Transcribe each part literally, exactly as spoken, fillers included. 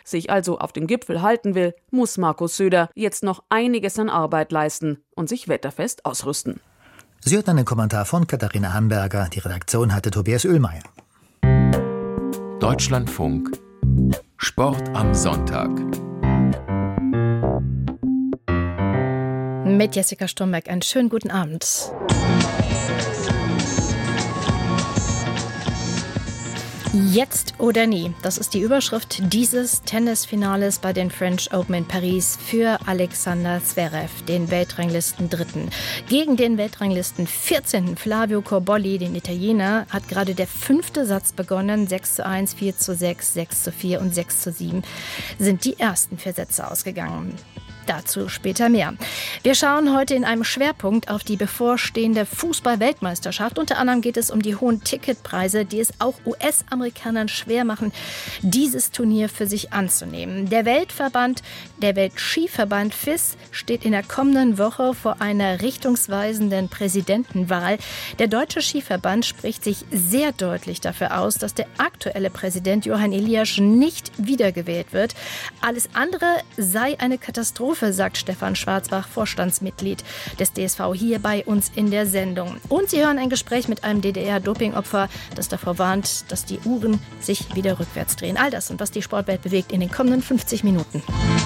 sich also auf dem Gipfel halten will, muss Markus Söder jetzt noch einiges an Arbeit leisten und sich wetterfest ausrüsten. Sie hört einen Kommentar von Katharina Hamburger. Die Redaktion hatte Tobias Oehlmeier. Deutschlandfunk Sport am Sonntag. Mit Jessica Sturmbeck einen schönen guten Abend. Jetzt oder nie, das ist die Überschrift dieses Tennisfinales bei den French Open in Paris für Alexander Zverev, den Weltranglisten-Dritten. Gegen den Weltranglisten vierzehnten Flavio Cobolli, den Italiener, hat gerade der fünfte Satz begonnen. sechs zu eins, vier zu sechs, sechs zu vier und sechs zu sieben sind die ersten vier Sätze ausgegangen. Dazu später mehr. Wir schauen heute in einem Schwerpunkt auf die bevorstehende Fußball-Weltmeisterschaft. Unter anderem geht es um die hohen Ticketpreise, die es auch U S-Amerikanern schwer machen, dieses Turnier für sich anzunehmen. Der Weltverband, der Weltskiverband F I S, steht in der kommenden Woche vor einer richtungsweisenden Präsidentenwahl. Der Deutsche Skiverband spricht sich sehr deutlich dafür aus, dass der aktuelle Präsident Johann Eliasch nicht wiedergewählt wird. Alles andere sei eine Katastrophe, sagt Stefan Schwarzbach, Vorstandsmitglied des D S V, hier bei uns in der Sendung. Und Sie hören ein Gespräch mit einem D D R-Dopingopfer, das davor warnt, dass die Uhren sich wieder rückwärts drehen. All das und was die Sportwelt bewegt in den kommenden fünfzig Minuten.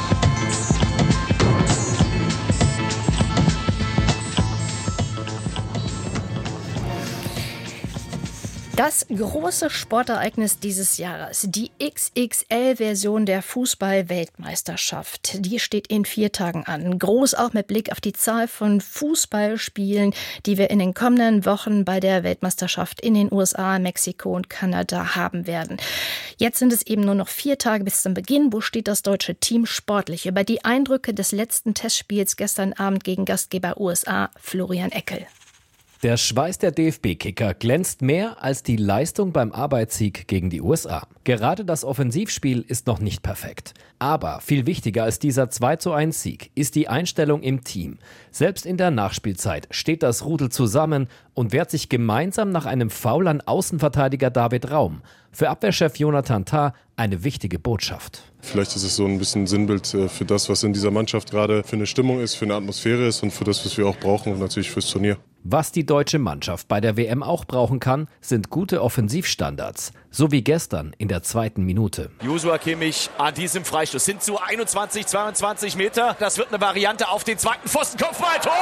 Das große Sportereignis dieses Jahres, die X X L-Version der Fußball-Weltmeisterschaft, die steht in vier Tagen an. Groß auch mit Blick auf die Zahl von Fußballspielen, die wir in den kommenden Wochen bei der Weltmeisterschaft in den U S A, Mexiko und Kanada haben werden. Jetzt sind es eben nur noch vier Tage bis zum Beginn. Wo steht das deutsche Team sportlich? Über die Eindrücke des letzten Testspiels gestern Abend gegen Gastgeber U S A, Florian Eckel. Der Schweiß der D F B-Kicker glänzt mehr als die Leistung beim Arbeitssieg gegen die U S A. Gerade das Offensivspiel ist noch nicht perfekt. Aber viel wichtiger als dieser zwei zu eins Sieg ist die Einstellung im Team. Selbst in der Nachspielzeit steht das Rudel zusammen und wehrt sich gemeinsam nach einem Foul an Außenverteidiger David Raum. Für Abwehrchef Jonathan Tah eine wichtige Botschaft. Vielleicht ist es so ein bisschen Sinnbild für das, was in dieser Mannschaft gerade für eine Stimmung ist, für eine Atmosphäre ist und für das, was wir auch brauchen und natürlich fürs Turnier. Was die deutsche Mannschaft bei der W M auch brauchen kann, sind gute Offensivstandards. So wie gestern in der zweiten Minute. Joshua Kimmich an diesem Freistoß sind zu einundzwanzig, zweiundzwanzig Meter. Das wird eine Variante auf den zweiten Pfosten. Kopfball, Tor!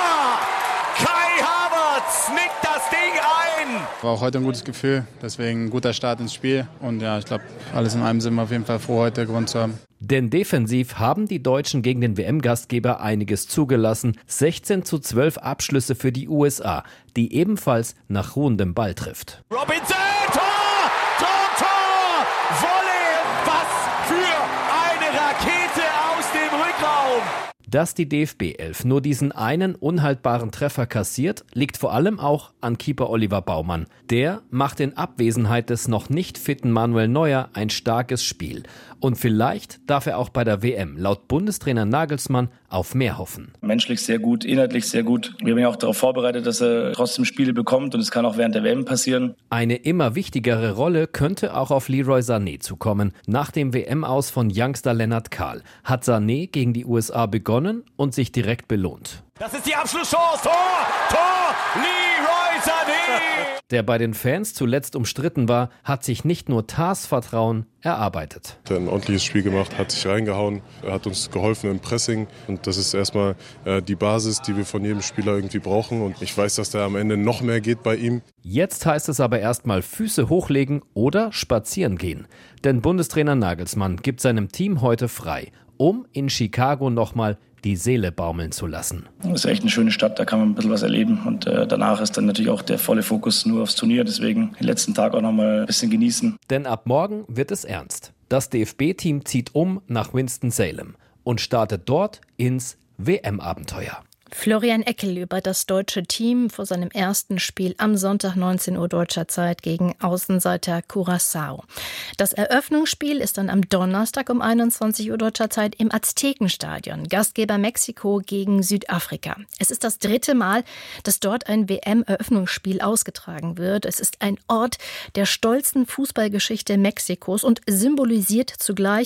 Kai Havertz nickt das Ding ein. War auch heute ein gutes Gefühl, deswegen ein guter Start ins Spiel. Und ja, ich glaube, alles in allem sind wir auf jeden Fall froh, heute gewonnen zu haben. Denn defensiv haben die Deutschen gegen den W M-Gastgeber einiges zugelassen. sechzehn zu zwölf Abschlüsse für die U S A, die ebenfalls nach ruhendem Ball trifft. Robinson, Tor! Tor, Tor! Volley! Was für eine Rakete aus dem Rückraum! Dass die D F B-Elf nur diesen einen unhaltbaren Treffer kassiert, liegt vor allem auch an Keeper Oliver Baumann. Der macht in Abwesenheit des noch nicht fitten Manuel Neuer ein starkes Spiel. Und vielleicht darf er auch bei der W M laut Bundestrainer Nagelsmann auf mehr hoffen. Menschlich sehr gut, inhaltlich sehr gut. Wir haben ja auch darauf vorbereitet, dass er trotzdem Spiele bekommt und es kann auch während der W M passieren. Eine immer wichtigere Rolle könnte auch auf Leroy Sané zukommen. Nach dem W M-Aus von Youngster Lennart Kahl hat Sané gegen die U S A begonnen und sich direkt belohnt. Das ist die Abschlusschance. Tor! Tor! Leroy Sané! Der bei den Fans zuletzt umstritten war, hat sich nicht nur Tahs Vertrauen erarbeitet. Er hat ein ordentliches Spiel gemacht, hat sich reingehauen, er hat uns geholfen im Pressing. Und das ist erstmal äh, die Basis, die wir von jedem Spieler irgendwie brauchen. Und ich weiß, dass da am Ende noch mehr geht bei ihm. Jetzt heißt es aber erstmal Füße hochlegen oder spazieren gehen. Denn Bundestrainer Nagelsmann gibt seinem Team heute frei, um in Chicago nochmal die Seele baumeln zu lassen. Das ist echt eine schöne Stadt, da kann man ein bisschen was erleben. Und äh, danach ist dann natürlich auch der volle Fokus nur aufs Turnier. Deswegen den letzten Tag auch noch mal ein bisschen genießen. Denn ab morgen wird es ernst. Das D F B-Team zieht um nach Winston-Salem und startet dort ins W M-Abenteuer. Florian Eckel über das deutsche Team vor seinem ersten Spiel am Sonntag neunzehn Uhr deutscher Zeit gegen Außenseiter Curaçao. Das Eröffnungsspiel ist dann am Donnerstag um einundzwanzig Uhr deutscher Zeit im Aztekenstadion. Gastgeber Mexiko gegen Südafrika. Es ist das dritte Mal, dass dort ein W M-Eröffnungsspiel ausgetragen wird. Es ist ein Ort der stolzen Fußballgeschichte Mexikos und symbolisiert zugleich auch die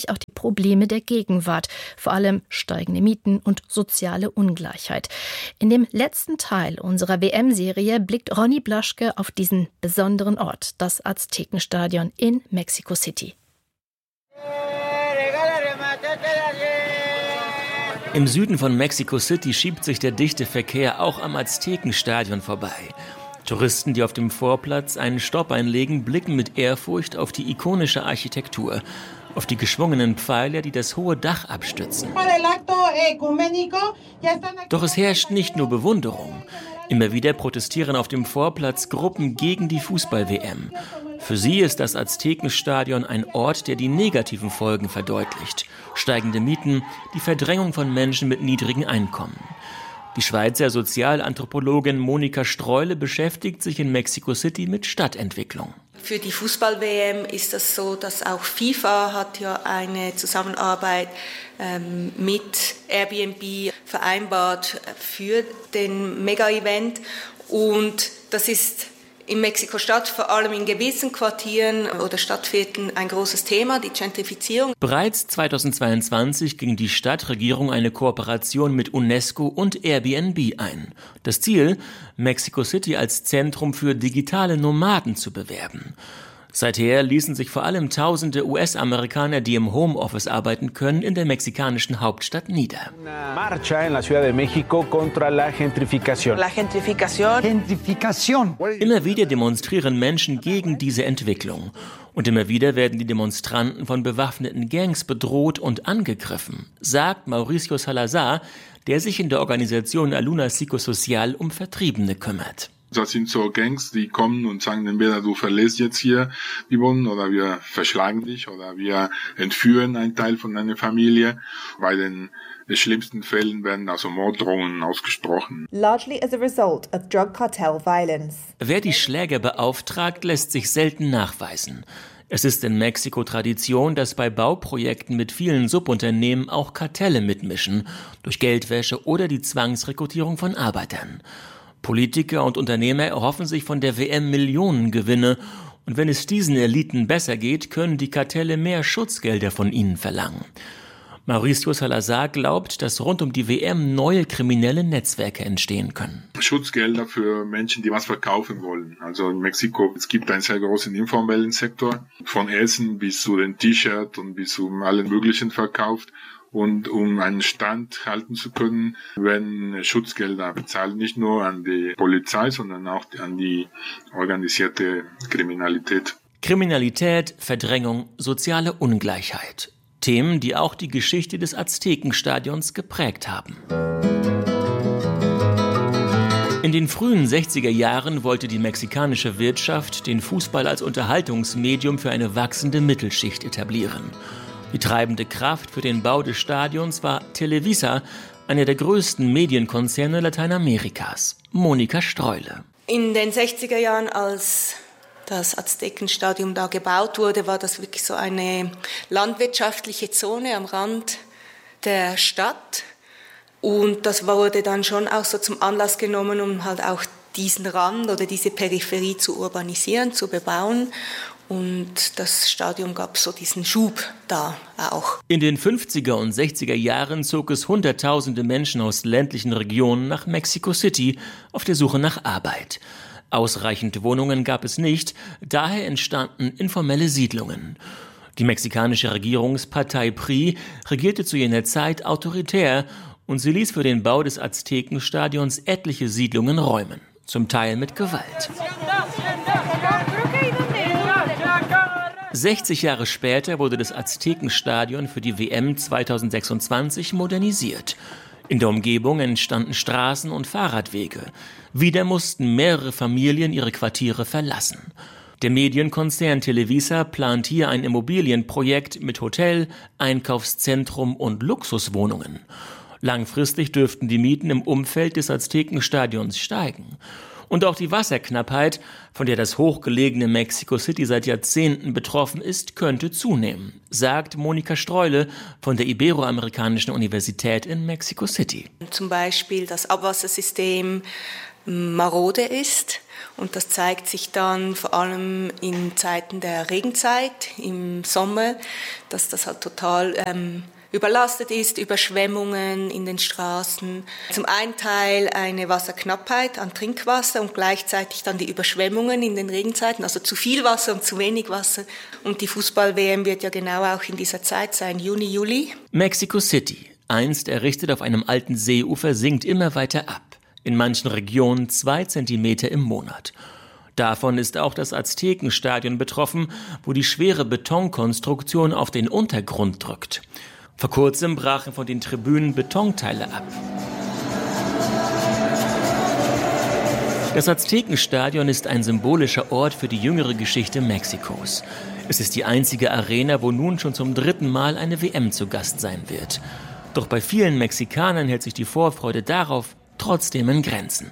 Probleme der Gegenwart, vor allem steigende Mieten und soziale Ungleichheit. In dem letzten Teil unserer W M-Serie blickt Ronny Blaschke auf diesen besonderen Ort, das Aztekenstadion in Mexico City. Im Süden von Mexico City schiebt sich der dichte Verkehr auch am Aztekenstadion vorbei. Touristen, die auf dem Vorplatz einen Stopp einlegen, blicken mit Ehrfurcht auf die ikonische Architektur, auf die geschwungenen Pfeiler, die das hohe Dach abstützen. Doch es herrscht nicht nur Bewunderung. Immer wieder protestieren auf dem Vorplatz Gruppen gegen die Fußball-W M. Für sie ist das Aztekenstadion ein Ort, der die negativen Folgen verdeutlicht. Steigende Mieten, die Verdrängung von Menschen mit niedrigen Einkommen. Die Schweizer Sozialanthropologin Monika Streule beschäftigt sich in Mexico City mit Stadtentwicklung. Für die Fußball-W M ist das so, dass auch FIFA hat ja eine Zusammenarbeit ähm, mit Airbnb vereinbart für den Mega-Event. Und das ist in Mexiko-Stadt, vor allem in gewissen Quartieren oder Stadtvierteln, ein großes Thema, die Gentrifizierung. Bereits zweitausendzweiundzwanzig ging die Stadtregierung eine Kooperation mit UNESCO und Airbnb ein. Das Ziel, Mexico City als Zentrum für digitale Nomaden zu bewerben. Seither ließen sich vor allem tausende U S-Amerikaner, die im Homeoffice arbeiten können, in der mexikanischen Hauptstadt nieder. Marcha en la Ciudad de México contra la gentrificación. La gentrificación. Gentrificación. Immer wieder demonstrieren Menschen gegen diese Entwicklung. Und immer wieder werden die Demonstranten von bewaffneten Gangs bedroht und angegriffen, sagt Mauricio Salazar, der sich in der Organisation Aluna Psicosocial um Vertriebene kümmert. Das sind so Gangs, die kommen und sagen, entweder du verlässt jetzt hier die Wohnung oder wir verschlagen dich oder wir entführen einen Teil von deiner Familie. Bei den schlimmsten Fällen werden also Morddrohungen ausgesprochen. Largely as a result of drug cartel violence. Wer die Schläger beauftragt, lässt sich selten nachweisen. Es ist in Mexiko Tradition, dass bei Bauprojekten mit vielen Subunternehmen auch Kartelle mitmischen, durch Geldwäsche oder die Zwangsrekrutierung von Arbeitern. Politiker und Unternehmer erhoffen sich von der W M Millionengewinne. Und wenn es diesen Eliten besser geht, können die Kartelle mehr Schutzgelder von ihnen verlangen. Mauricio Salazar glaubt, dass rund um die W M neue kriminelle Netzwerke entstehen können. Schutzgelder für Menschen, die was verkaufen wollen. Also in Mexiko, es gibt einen sehr großen informellen Sektor. Von Essen bis zu den T-Shirt und bis zu allen möglichen verkauft. Und um einen Stand halten zu können, werden Schutzgelder bezahlt, nicht nur an die Polizei, sondern auch an die organisierte Kriminalität. Kriminalität, Verdrängung, soziale Ungleichheit. Themen, die auch die Geschichte des Aztekenstadions geprägt haben. In den frühen sechziger Jahren wollte die mexikanische Wirtschaft den Fußball als Unterhaltungsmedium für eine wachsende Mittelschicht etablieren. Die treibende Kraft für den Bau des Stadions war Televisa, einer der größten Medienkonzerne Lateinamerikas. Monika Streule. In den sechziger Jahren, als das Aztekenstadion da gebaut wurde, war das wirklich so eine landwirtschaftliche Zone am Rand der Stadt. Und das wurde dann schon auch so zum Anlass genommen, um halt auch diesen Rand oder diese Peripherie zu urbanisieren, zu bebauen. Und das Stadion gab so diesen Schub da auch. In den fünfziger und sechziger Jahren zog es Hunderttausende Menschen aus ländlichen Regionen nach Mexico City auf der Suche nach Arbeit. Ausreichend Wohnungen gab es nicht, daher entstanden informelle Siedlungen. Die mexikanische Regierungspartei P R I regierte zu jener Zeit autoritär und sie ließ für den Bau des Aztekenstadions etliche Siedlungen räumen, zum Teil mit Gewalt. sechzig Jahre später wurde das Aztekenstadion für die W M zweitausendsechsundzwanzig modernisiert. In der Umgebung entstanden Straßen und Fahrradwege. Wieder mussten mehrere Familien ihre Quartiere verlassen. Der Medienkonzern Televisa plant hier ein Immobilienprojekt mit Hotel, Einkaufszentrum und Luxuswohnungen. Langfristig dürften die Mieten im Umfeld des Aztekenstadions steigen. Und auch die Wasserknappheit, von der das hochgelegene Mexico City seit Jahrzehnten betroffen ist, könnte zunehmen, sagt Monika Streule von der Iberoamerikanischen Universität in Mexico City. Zum Beispiel das Abwassersystem marode ist. Und das zeigt sich dann vor allem in Zeiten der Regenzeit, im Sommer, dass das halt total ähm, überlastet ist, Überschwemmungen in den Straßen. Zum einen Teil eine Wasserknappheit an Trinkwasser und gleichzeitig dann die Überschwemmungen in den Regenzeiten, also zu viel Wasser und zu wenig Wasser. Und die Fußball-W M wird ja genau auch in dieser Zeit sein, Juni, Juli. Mexico City, einst errichtet auf einem alten Seeufer, sinkt immer weiter ab. In manchen Regionen zwei Zentimeter im Monat. Davon ist auch das Aztekenstadion betroffen, wo die schwere Betonkonstruktion auf den Untergrund drückt. Vor kurzem brachen von den Tribünen Betonteile ab. Das Aztekenstadion ist ein symbolischer Ort für die jüngere Geschichte Mexikos. Es ist die einzige Arena, wo nun schon zum dritten Mal eine W M zu Gast sein wird. Doch bei vielen Mexikanern hält sich die Vorfreude darauf trotzdem in Grenzen.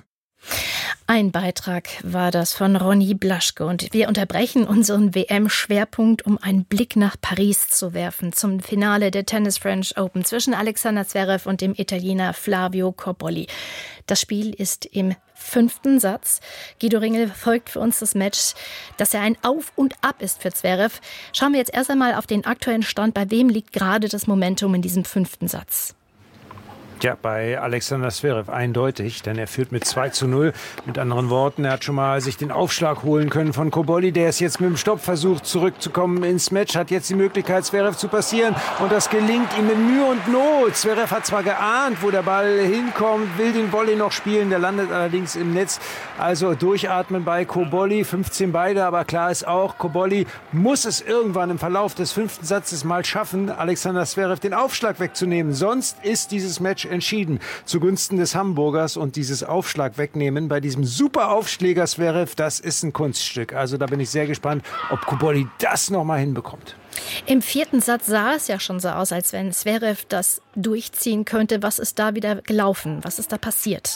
Ein Beitrag war das von Ronny Blaschke und wir unterbrechen unseren W M-Schwerpunkt, um einen Blick nach Paris zu werfen zum Finale der Tennis French Open zwischen Alexander Zverev und dem Italiener Flavio Cobolli. Das Spiel ist im fünften Satz. Guido Ringel folgt für uns das Match, dass ja ein Auf und Ab ist für Zverev. Schauen wir jetzt erst einmal auf den aktuellen Stand. Bei wem liegt gerade das Momentum in diesem fünften Satz? Ja, bei Alexander Zverev eindeutig, denn er führt mit zwei zu null. Mit anderen Worten, er hat schon mal sich den Aufschlag holen können von Cobolli. Der ist jetzt mit dem Stoppversuch zurückzukommen ins Match, hat jetzt die Möglichkeit, Zverev zu passieren. Und das gelingt ihm mit Mühe und Not. Zverev hat zwar geahnt, wo der Ball hinkommt, will den Volley noch spielen, der landet allerdings im Netz. Also durchatmen bei Cobolli, fünfzehn beide, aber klar ist auch, Cobolli muss es irgendwann im Verlauf des fünften Satzes mal schaffen, Alexander Zverev den Aufschlag wegzunehmen. Sonst ist dieses Match entschieden zugunsten des Hamburgers, und dieses Aufschlag wegnehmen bei diesem super Aufschläger Zverev, das ist ein Kunststück. Also da bin ich sehr gespannt, ob Cobolli das noch mal hinbekommt. Im vierten Satz sah es ja schon so aus, als wenn Zverev das durchziehen könnte. Was ist da wieder gelaufen? Was ist da passiert?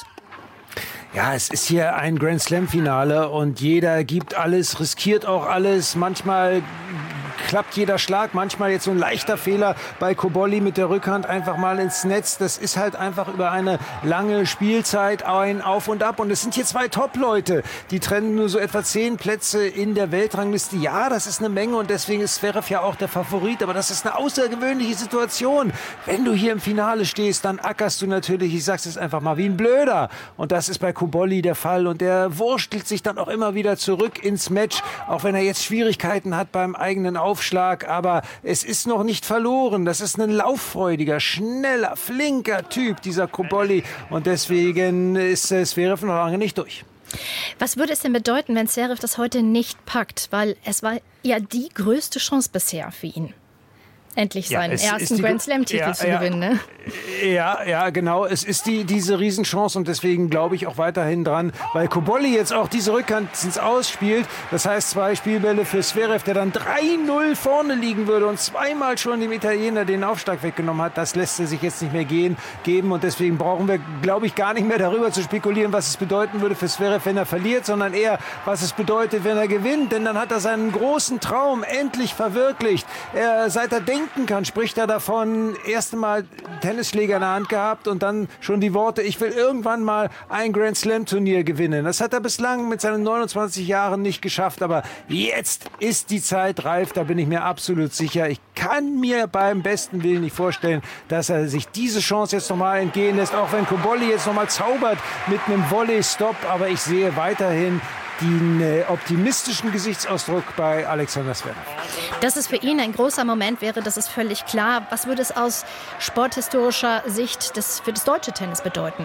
Ja, es ist hier ein Grand-Slam-Finale und jeder gibt alles, riskiert auch alles. Manchmal klappt jeder Schlag, manchmal jetzt so ein leichter Fehler bei Cobolli mit der Rückhand einfach mal ins Netz. Das ist halt einfach über eine lange Spielzeit ein Auf und Ab. Und es sind hier zwei Top-Leute, die trennen nur so etwa zehn Plätze in der Weltrangliste. Ja, das ist eine Menge und deswegen ist Zverev ja auch der Favorit. Aber das ist eine außergewöhnliche Situation. Wenn du hier im Finale stehst, dann ackerst du natürlich, ich sag's jetzt einfach mal, wie ein Blöder. Und das ist bei Cobolli der Fall. Und der wurstelt sich dann auch immer wieder zurück ins Match, auch wenn er jetzt Schwierigkeiten hat beim eigenen Aufschlag. Aber es ist noch nicht verloren. Das ist ein lauffreudiger, schneller, flinker Typ, dieser Cobolli. Und deswegen ist Zverev noch lange nicht durch. Was würde es denn bedeuten, wenn Zverev das heute nicht packt? Weil es war ja die größte Chance bisher für ihn, endlich seinen ja, ersten Grand-Slam-Titel ja, zu ja, gewinnen. Ne? Ja, ja, genau. Es ist die, diese Riesenchance und deswegen glaube ich auch weiterhin dran, weil Cobolli jetzt auch diese Rückhand ins Ausspielt. Das heißt, zwei Spielbälle für Zverev, der dann drei null vorne liegen würde und zweimal schon dem Italiener den Aufschlag weggenommen hat. Das lässt er sich jetzt nicht mehr gehen, geben und deswegen brauchen wir, glaube ich, gar nicht mehr darüber zu spekulieren, was es bedeuten würde für Zverev, wenn er verliert, sondern eher, was es bedeutet, wenn er gewinnt. Denn dann hat er seinen großen Traum endlich verwirklicht. Er, seit er denkt, kann, spricht er davon, erst einmal Tennisschläger in der Hand gehabt und dann schon die Worte, ich will irgendwann mal ein Grand-Slam-Turnier gewinnen. Das hat er bislang mit seinen neunundzwanzig Jahren nicht geschafft, aber jetzt ist die Zeit reif, da bin ich mir absolut sicher. Ich kann mir beim besten Willen nicht vorstellen, dass er sich diese Chance jetzt nochmal entgehen lässt, auch wenn Cobolli jetzt nochmal zaubert mit einem Volley-Stop, aber ich sehe weiterhin den äh, optimistischen Gesichtsausdruck bei Alexander Zverev. Dass es für ihn ein großer Moment wäre, das ist völlig klar. Was würde es aus sporthistorischer Sicht des, für das deutsche Tennis bedeuten?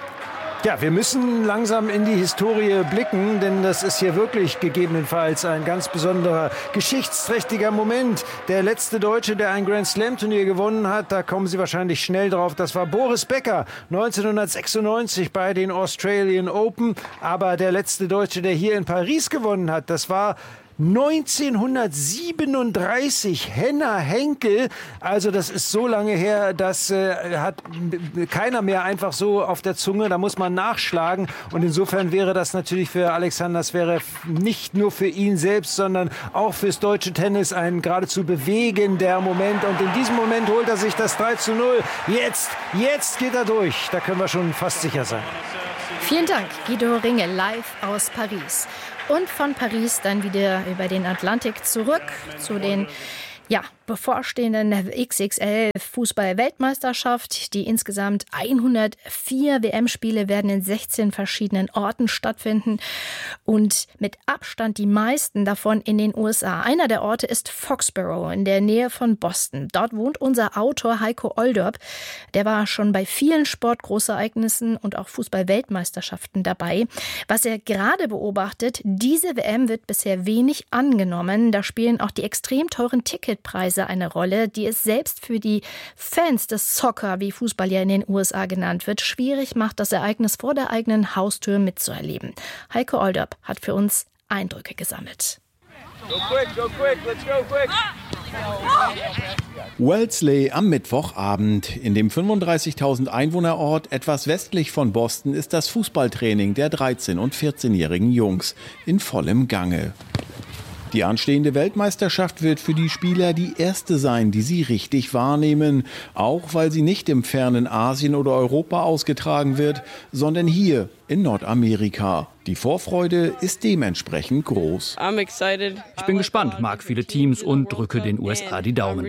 Ja, wir müssen langsam in die Historie blicken, denn das ist hier wirklich gegebenenfalls ein ganz besonderer, geschichtsträchtiger Moment. Der letzte Deutsche, der ein Grand-Slam-Turnier gewonnen hat, da kommen Sie wahrscheinlich schnell drauf, das war Boris Becker, neunzehnhundertsechsundneunzig bei den Australian Open. Aber der letzte Deutsche, der hier in Paris gewonnen hat, das war neunzehnhundertsiebenunddreißig, Henner Henkel. Also das ist so lange her, das äh, hat keiner mehr einfach so auf der Zunge. Da muss man nachschlagen. Und insofern wäre das natürlich für Alexander Zverev nicht nur für ihn selbst, sondern auch fürs deutsche Tennis ein geradezu bewegender Moment. Und in diesem Moment holt er sich das drei zu null. Jetzt, jetzt geht er durch. Da können wir schon fast sicher sein. Vielen Dank, Guido Ringe, live aus Paris. Und von Paris dann wieder über den Atlantik zurück zu den ja, bevorstehenden X X L-Fußball-Weltmeisterschaft. Die insgesamt hundertvier W M-Spiele werden in sechzehn verschiedenen Orten stattfinden und mit Abstand die meisten davon in den U S A. Einer der Orte ist Foxborough in der Nähe von Boston. Dort wohnt unser Autor Heiko Olderb. Der war schon bei vielen Sportgroßereignissen und auch Fußball-Weltmeisterschaften dabei. Was er gerade beobachtet, diese W M wird bisher wenig angenommen. Da spielen auch die extrem teuren Ticketpreise eine Rolle, die es selbst für die Fans des Soccer, wie Fußball ja in den U S A genannt wird, schwierig macht, das Ereignis vor der eigenen Haustür mitzuerleben. Heiko Olderb hat für uns Eindrücke gesammelt. Go quick, go quick, let's go quick. Wellesley am Mittwochabend. In dem fünfunddreißigtausend Einwohnerort etwas westlich von Boston ist das Fußballtraining der dreizehn- und vierzehnjährigen Jungs in vollem Gange. Die anstehende Weltmeisterschaft wird für die Spieler die erste sein, die sie richtig wahrnehmen. Auch weil sie nicht im fernen Asien oder Europa ausgetragen wird, sondern hier in Nordamerika. Die Vorfreude ist dementsprechend groß. Ich bin gespannt, mag viele Teams und drücke den U S A die Daumen.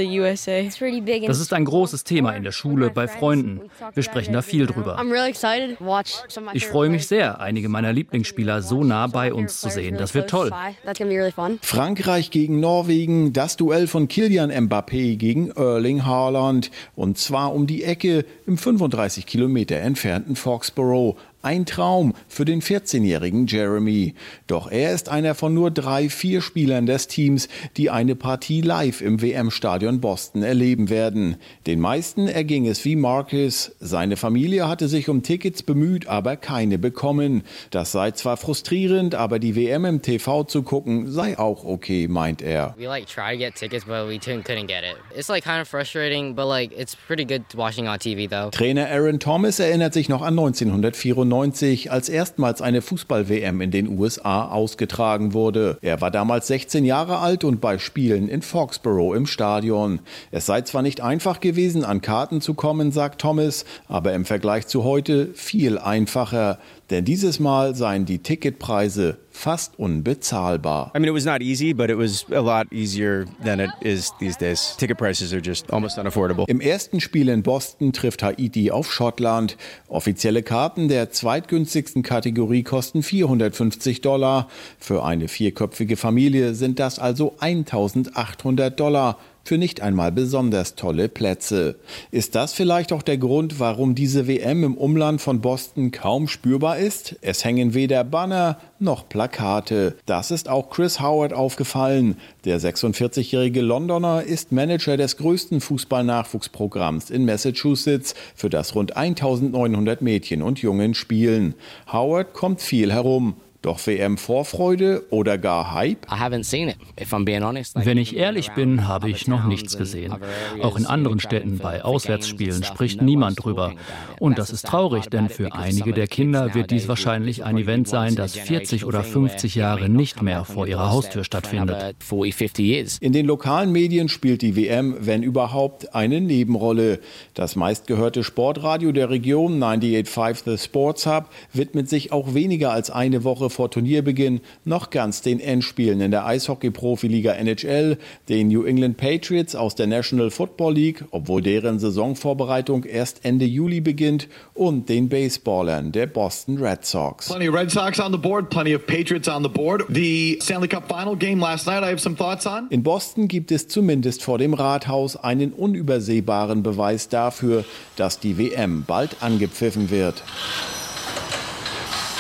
Das ist ein großes Thema in der Schule, bei Freunden. Wir sprechen da viel drüber. Ich freue mich sehr, einige meiner Lieblingsspieler so nah bei uns zu sehen. Das wird toll. Frankreich gegen Norwegen, das Duell von Kylian Mbappé gegen Erling Haaland. Und zwar um die Ecke im fünfunddreißig Kilometer entfernten Foxborough. Ein Traum für den vierzehnjährigen Jeremy. Doch er ist einer von nur drei, vier Spielern des Teams, die eine Partie live im W M-Stadion Boston erleben werden. Den meisten erging es wie Marcus. Seine Familie hatte sich um Tickets bemüht, aber keine bekommen. Das sei zwar frustrierend, aber die W M im T V zu gucken, sei auch okay, meint er. We like try to get tickets, but we couldn't get it. It's like kind of frustrating, but like it's pretty good watching on T V though. Trainer Aaron Thomas erinnert sich noch an neunzehnhundertvierundneunzig, als erstmals eine Fußball-W M in den U S A ausgetragen wurde. Er war damals sechzehn Jahre alt und bei Spielen in Foxborough im Stadion. Es sei zwar nicht einfach gewesen, an Karten zu kommen, sagt Thomas, aber im Vergleich zu heute viel einfacher. Denn dieses Mal seien die Ticketpreise fast unbezahlbar. I mean, it was not easy, but it was a lot easier than it is these days. Ticket prices are just almost unaffordable. Im ersten Spiel in Boston trifft Haiti auf Schottland. Offizielle Karten der zweitgünstigsten Kategorie kosten vierhundertfünfzig Dollar. Für eine vierköpfige Familie sind das also eintausendachthundert Dollar. Für nicht einmal besonders tolle Plätze. Ist das vielleicht auch der Grund, warum diese W M im Umland von Boston kaum spürbar ist? Es hängen weder Banner noch Plakate. Das ist auch Chris Howard aufgefallen. Der sechsundvierzigjährige Londoner ist Manager des größten Fußballnachwuchsprogramms in Massachusetts, für das rund eintausendneunhundert Mädchen und Jungen spielen. Howard kommt viel herum. Doch W M-Vorfreude oder gar Hype? Wenn ich ehrlich bin, habe ich noch nichts gesehen. Auch in anderen Städten bei Auswärtsspielen spricht niemand drüber. Und das ist traurig, denn für einige der Kinder wird dies wahrscheinlich ein Event sein, das vierzig oder fünfzig Jahre nicht mehr vor ihrer Haustür stattfindet. In den lokalen Medien spielt die W M, wenn überhaupt, eine Nebenrolle. Das meistgehörte Sportradio der Region, neunundneunzig Komma fünf The Sports Hub, widmet sich auch weniger als eine Woche vor Turnierbeginn noch ganz den Endspielen in der Eishockey-Profiliga N H L, den New England Patriots aus der National Football League, obwohl deren Saisonvorbereitung erst Ende Juli beginnt, und den Baseballern der Boston Red Sox. Plenty of Red Sox on the board, plenty of Patriots on the board. The Stanley Cup Final game last night, I have some thoughts on. In Boston gibt es zumindest vor dem Rathaus einen unübersehbaren Beweis dafür, dass die W M bald angepfiffen wird.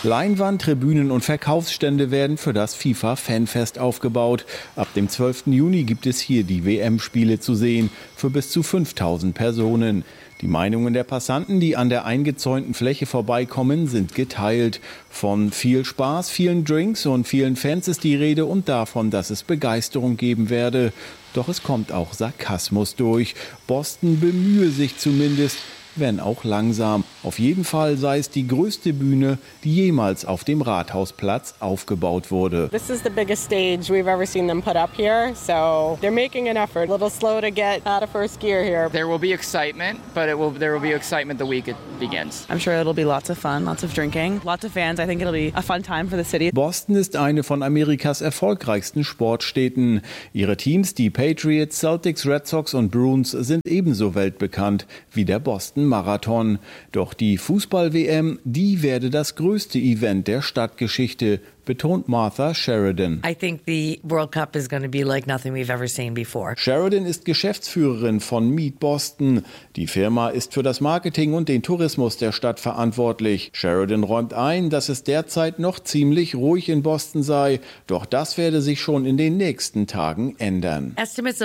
Leinwand, Tribünen und Verkaufsstände werden für das FIFA-Fanfest aufgebaut. Ab dem zwölften Juni gibt es hier die W M-Spiele zu sehen für bis zu fünftausend Personen. Die Meinungen der Passanten, die an der eingezäunten Fläche vorbeikommen, sind geteilt. Von viel Spaß, vielen Drinks und vielen Fans ist die Rede und davon, dass es Begeisterung geben werde. Doch es kommt auch Sarkasmus durch. Boston bemühe sich zumindest, wenn auch langsam. Auf jeden Fall sei es die größte Bühne, die jemals auf dem Rathausplatz aufgebaut wurde. This is the biggest stage we've ever seen them put up here, so they're making an effort. A little slow to get out of first gear here. There will be excitement, but it will there will be excitement the week it begins. I'm sure it'll be lots of fun, lots of drinking, lots of fans. I think it'll be a fun time for the city. Boston ist eine von Amerikas erfolgreichsten Sportstädten. Ihre Teams, die Patriots, Celtics, Red Sox und Bruins, sind ebenso weltbekannt wie der Boston Marathon. Doch die Fußball-W M, die werde das größte Event der Stadtgeschichte, betont Martha Sheridan. I think the World Cup is going to be like nothing we've ever seen before. Sheridan ist Geschäftsführerin von Meet Boston. Die Firma ist für das Marketing und den Tourismus der Stadt verantwortlich. Sheridan räumt ein, dass es derzeit noch ziemlich ruhig in Boston sei. Doch das werde sich schon in den nächsten Tagen ändern.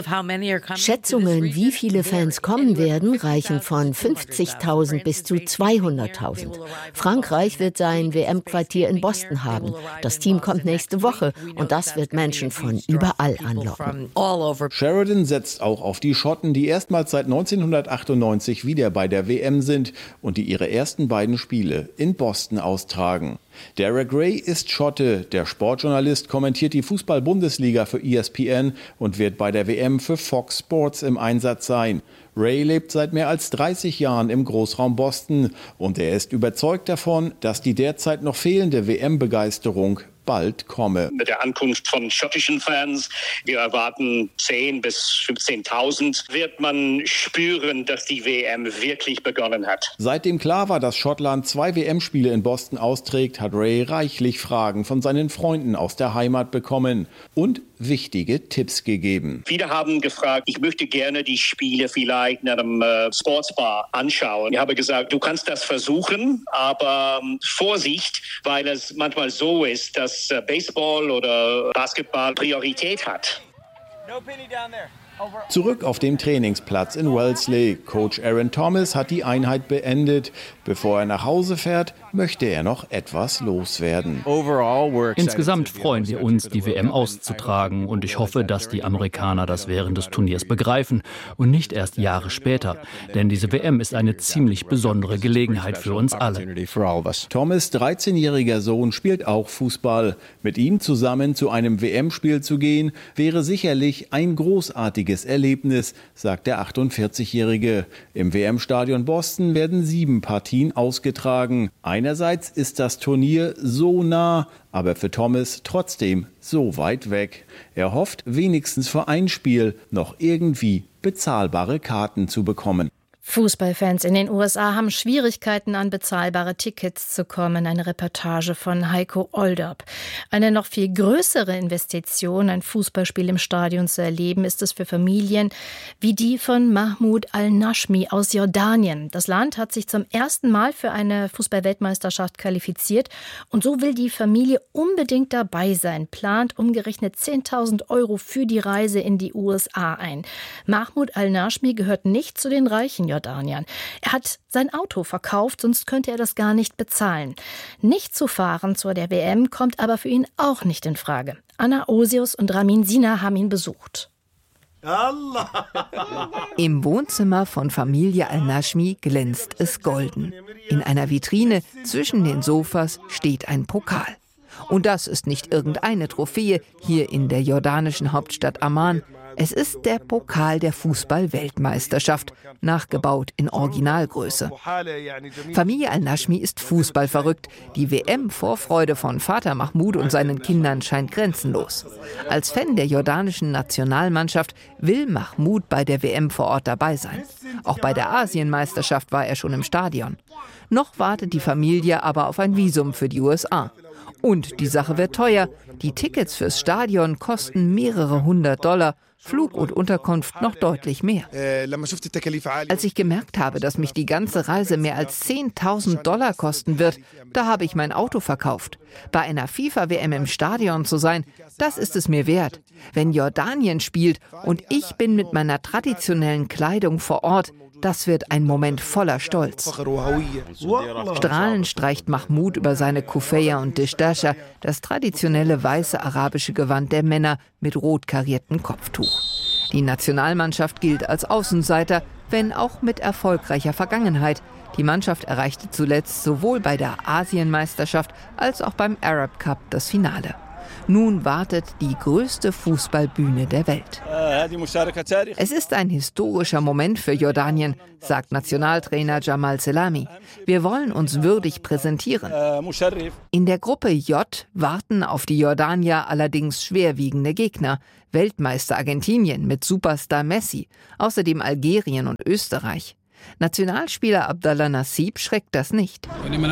Schätzungen, wie viele Fans kommen werden, reichen von fünfzigtausend bis zu zweihunderttausend. Frankreich wird sein W M-Quartier in Boston haben. Das Team kommt nächste Woche und das wird Menschen von überall anlocken. Sheridan setzt auch auf die Schotten, die erstmals seit neunzehnhundertachtundneunzig wieder bei der W M sind und die ihre ersten beiden Spiele in Boston austragen. Derek Ray ist Schotte. Der Sportjournalist kommentiert die Fußball-Bundesliga für E S P N und wird bei der W M für Fox Sports im Einsatz sein. Ray lebt seit mehr als dreißig Jahren im Großraum Boston und er ist überzeugt davon, dass die derzeit noch fehlende W M-Begeisterung bald komme. Mit der Ankunft von schottischen Fans, wir erwarten zehntausend bis fünfzehntausend, wird man spüren, dass die W M wirklich begonnen hat. Seitdem klar war, dass Schottland zwei W M-Spiele in Boston austrägt, hat Ray reichlich Fragen von seinen Freunden aus der Heimat bekommen und wichtige Tipps gegeben. Viele haben gefragt, ich möchte gerne die Spiele vielleicht in einem äh, Sportsbar anschauen. Ich habe gesagt, du kannst das versuchen, aber ähm, Vorsicht, weil es manchmal so ist, dass Baseball oder Basketball Priorität hat. Zurück auf dem Trainingsplatz in Wellesley. Coach Aaron Thomas hat die Einheit beendet. Bevor er nach Hause fährt, möchte er noch etwas loswerden. Insgesamt freuen wir uns, die W M auszutragen und ich hoffe, dass die Amerikaner das während des Turniers begreifen und nicht erst Jahre später. Denn diese W M ist eine ziemlich besondere Gelegenheit für uns alle. Thomas' dreizehnjähriger Sohn spielt auch Fußball. Mit ihm zusammen zu einem W M-Spiel zu gehen, wäre sicherlich ein großartiges Erlebnis, sagt der achtundvierzigjährige. Im W M-Stadion Boston werden sieben Partien ausgetragen. Einerseits ist das Turnier so nah, aber für Thomas trotzdem so weit weg. Er hofft, wenigstens für ein Spiel noch irgendwie bezahlbare Karten zu bekommen. Fußballfans in den U S A haben Schwierigkeiten, an bezahlbare Tickets zu kommen. Eine Reportage von Heiko Olderb. Eine noch viel größere Investition, ein Fußballspiel im Stadion zu erleben, ist es für Familien wie die von Mahmoud Al-Nashmi aus Jordanien. Das Land hat sich zum ersten Mal für eine Fußball-Weltmeisterschaft qualifiziert und so will die Familie unbedingt dabei sein, plant umgerechnet zehntausend Euro für die Reise in die U S A ein. Mahmoud Al-Nashmi gehört nicht zu den reichen Jordaniern. Er hat sein Auto verkauft, sonst könnte er das gar nicht bezahlen. Nicht zu fahren zu der W M kommt aber für ihn auch nicht in Frage. Anna Osius und Ramin Sina haben ihn besucht. Im Wohnzimmer von Familie Al-Nashmi glänzt es golden. In einer Vitrine zwischen den Sofas steht ein Pokal. Und das ist nicht irgendeine Trophäe hier in der jordanischen Hauptstadt Amman. Es ist der Pokal der Fußball-Weltmeisterschaft, nachgebaut in Originalgröße. Familie Al-Nashmi ist fußballverrückt. Die W M-Vorfreude von Vater Mahmoud und seinen Kindern scheint grenzenlos. Als Fan der jordanischen Nationalmannschaft will Mahmoud bei der W M vor Ort dabei sein. Auch bei der Asienmeisterschaft war er schon im Stadion. Noch wartet die Familie aber auf ein Visum für die U S A. Und die Sache wird teuer. Die Tickets fürs Stadion kosten mehrere hundert Dollar. Flug und Unterkunft noch deutlich mehr. Als ich gemerkt habe, dass mich die ganze Reise mehr als zehntausend Dollar kosten wird, da habe ich mein Auto verkauft. Bei einer FIFA-W M im Stadion zu sein, das ist es mir wert. Wenn Jordanien spielt und ich bin mit meiner traditionellen Kleidung vor Ort, das wird ein Moment voller Stolz. Strahlend streicht Mahmoud über seine Kufeya und Dishdasha, das traditionelle weiße arabische Gewand der Männer mit rot kariertem Kopftuch. Die Nationalmannschaft gilt als Außenseiter, wenn auch mit erfolgreicher Vergangenheit. Die Mannschaft erreichte zuletzt sowohl bei der Asienmeisterschaft als auch beim Arab Cup das Finale. Nun wartet die größte Fußballbühne der Welt. Es ist ein historischer Moment für Jordanien, sagt Nationaltrainer Jamal Selami. Wir wollen uns würdig präsentieren. In der Gruppe J warten auf die Jordanier allerdings schwerwiegende Gegner. Weltmeister Argentinien mit Superstar Messi, außerdem Algerien und Österreich. Nationalspieler Abdallah Nassib schreckt das nicht.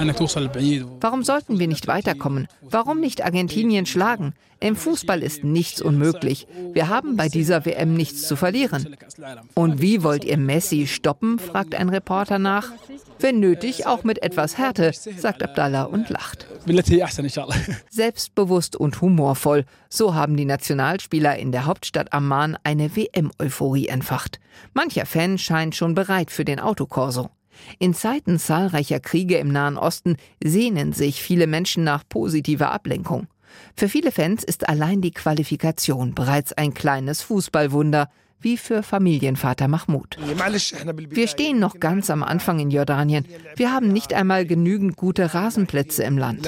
Warum sollten wir nicht weiterkommen? Warum nicht Argentinien schlagen? Im Fußball ist nichts unmöglich. Wir haben bei dieser W M nichts zu verlieren. Und wie wollt ihr Messi stoppen, fragt ein Reporter nach. Wenn nötig, auch mit etwas Härte, sagt Abdallah und lacht. Selbstbewusst und humorvoll, so haben die Nationalspieler in der Hauptstadt Amman eine W M-Euphorie entfacht. Mancher Fan scheint schon bereit für den Autokorso. In Zeiten zahlreicher Kriege im Nahen Osten sehnen sich viele Menschen nach positiver Ablenkung. Für viele Fans ist allein die Qualifikation bereits ein kleines Fußballwunder, wie für Familienvater Mahmoud. Wir stehen noch ganz am Anfang in Jordanien. Wir haben nicht einmal genügend gute Rasenplätze im Land.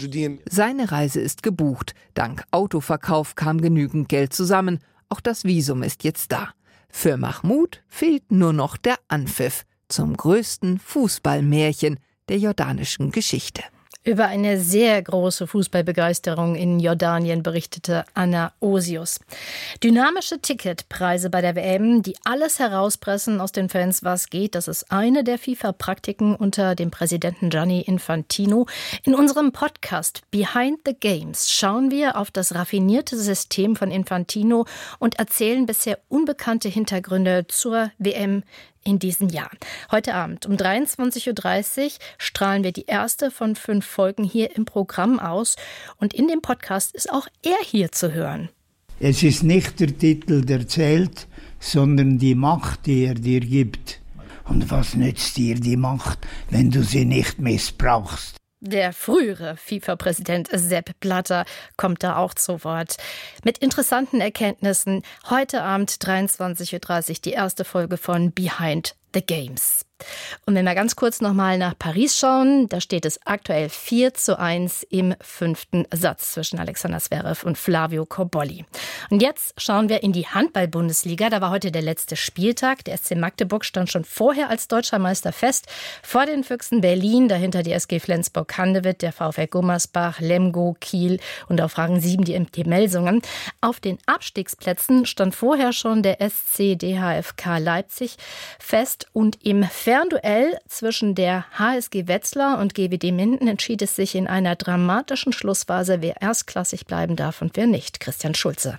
Seine Reise ist gebucht. Dank Autoverkauf kam genügend Geld zusammen. Auch das Visum ist jetzt da. Für Mahmoud fehlt nur noch der Anpfiff zum größten Fußballmärchen der jordanischen Geschichte. Über eine sehr große Fußballbegeisterung in Jordanien berichtete Anna Osius. Dynamische Ticketpreise bei der W M, die alles herauspressen aus den Fans, was geht, das ist eine der FIFA-Praktiken unter dem Präsidenten Gianni Infantino. In unserem Podcast Behind the Games schauen wir auf das raffinierte System von Infantino und erzählen bisher unbekannte Hintergründe zur W M in diesem Jahr. Heute Abend um dreiundzwanzig Uhr dreißig strahlen wir die erste von fünf Folgen hier im Programm aus. Und in dem Podcast ist auch er hier zu hören. Es ist nicht der Titel, der zählt, sondern die Macht, die er dir gibt. Und was nützt dir die Macht, wenn du sie nicht missbrauchst? Der frühere FIFA-Präsident Sepp Blatter kommt da auch zu Wort. Mit interessanten Erkenntnissen. Heute Abend dreiundzwanzig Uhr dreißig die erste Folge von Behind the Games. Und wenn wir ganz kurz nochmal nach Paris schauen, da steht es aktuell vier zu eins im fünften Satz zwischen Alexander Zverev und Flavio Cobolli. Und jetzt schauen wir in die Handball-Bundesliga. Da war heute der letzte Spieltag. Der S C Magdeburg stand schon vorher als deutscher Meister fest. Vor den Füchsen Berlin, dahinter die S G Flensburg-Handewitt, der VfL Gummersbach, Lemgo, Kiel und auf Rang sieben die M T Melsungen. Auf den Abstiegsplätzen stand vorher schon der S C D H F K Leipzig fest und im Fernduell zwischen der H S G Wetzlar und G W D Minden entschied es sich in einer dramatischen Schlussphase, wer erstklassig bleiben darf und wer nicht. Christian Schulze.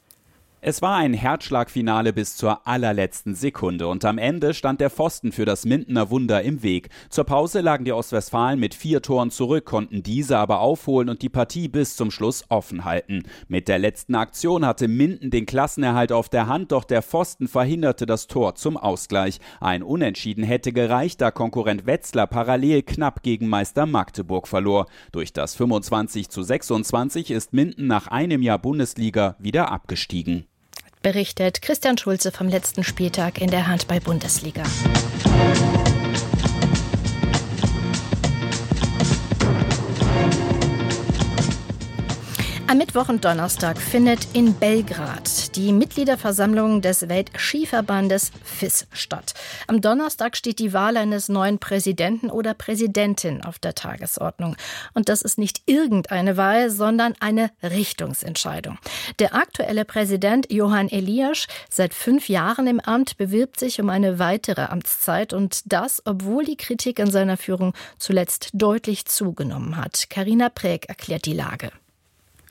Es war ein Herzschlagfinale bis zur allerletzten Sekunde und am Ende stand der Pfosten für das Mindener Wunder im Weg. Zur Pause lagen die Ostwestfalen mit vier Toren zurück, konnten diese aber aufholen und die Partie bis zum Schluss offen halten. Mit der letzten Aktion hatte Minden den Klassenerhalt auf der Hand, doch der Pfosten verhinderte das Tor zum Ausgleich. Ein Unentschieden hätte gereicht, da Konkurrent Wetzlar parallel knapp gegen Meister Magdeburg verlor. Durch das fünfundzwanzig zu sechsundzwanzig ist Minden nach einem Jahr Bundesliga wieder abgestiegen. Berichtet Christian Schulze vom letzten Spieltag in der Handball-Bundesliga. Am Mittwoch und Donnerstag findet in Belgrad die Mitgliederversammlung des Weltskiverbandes F I S statt. Am Donnerstag steht die Wahl eines neuen Präsidenten oder Präsidentin auf der Tagesordnung. Und das ist nicht irgendeine Wahl, sondern eine Richtungsentscheidung. Der aktuelle Präsident Johan Elias, seit fünf Jahren im Amt, bewirbt sich um eine weitere Amtszeit. Und das, obwohl die Kritik an seiner Führung zuletzt deutlich zugenommen hat. Carina Präg erklärt die Lage.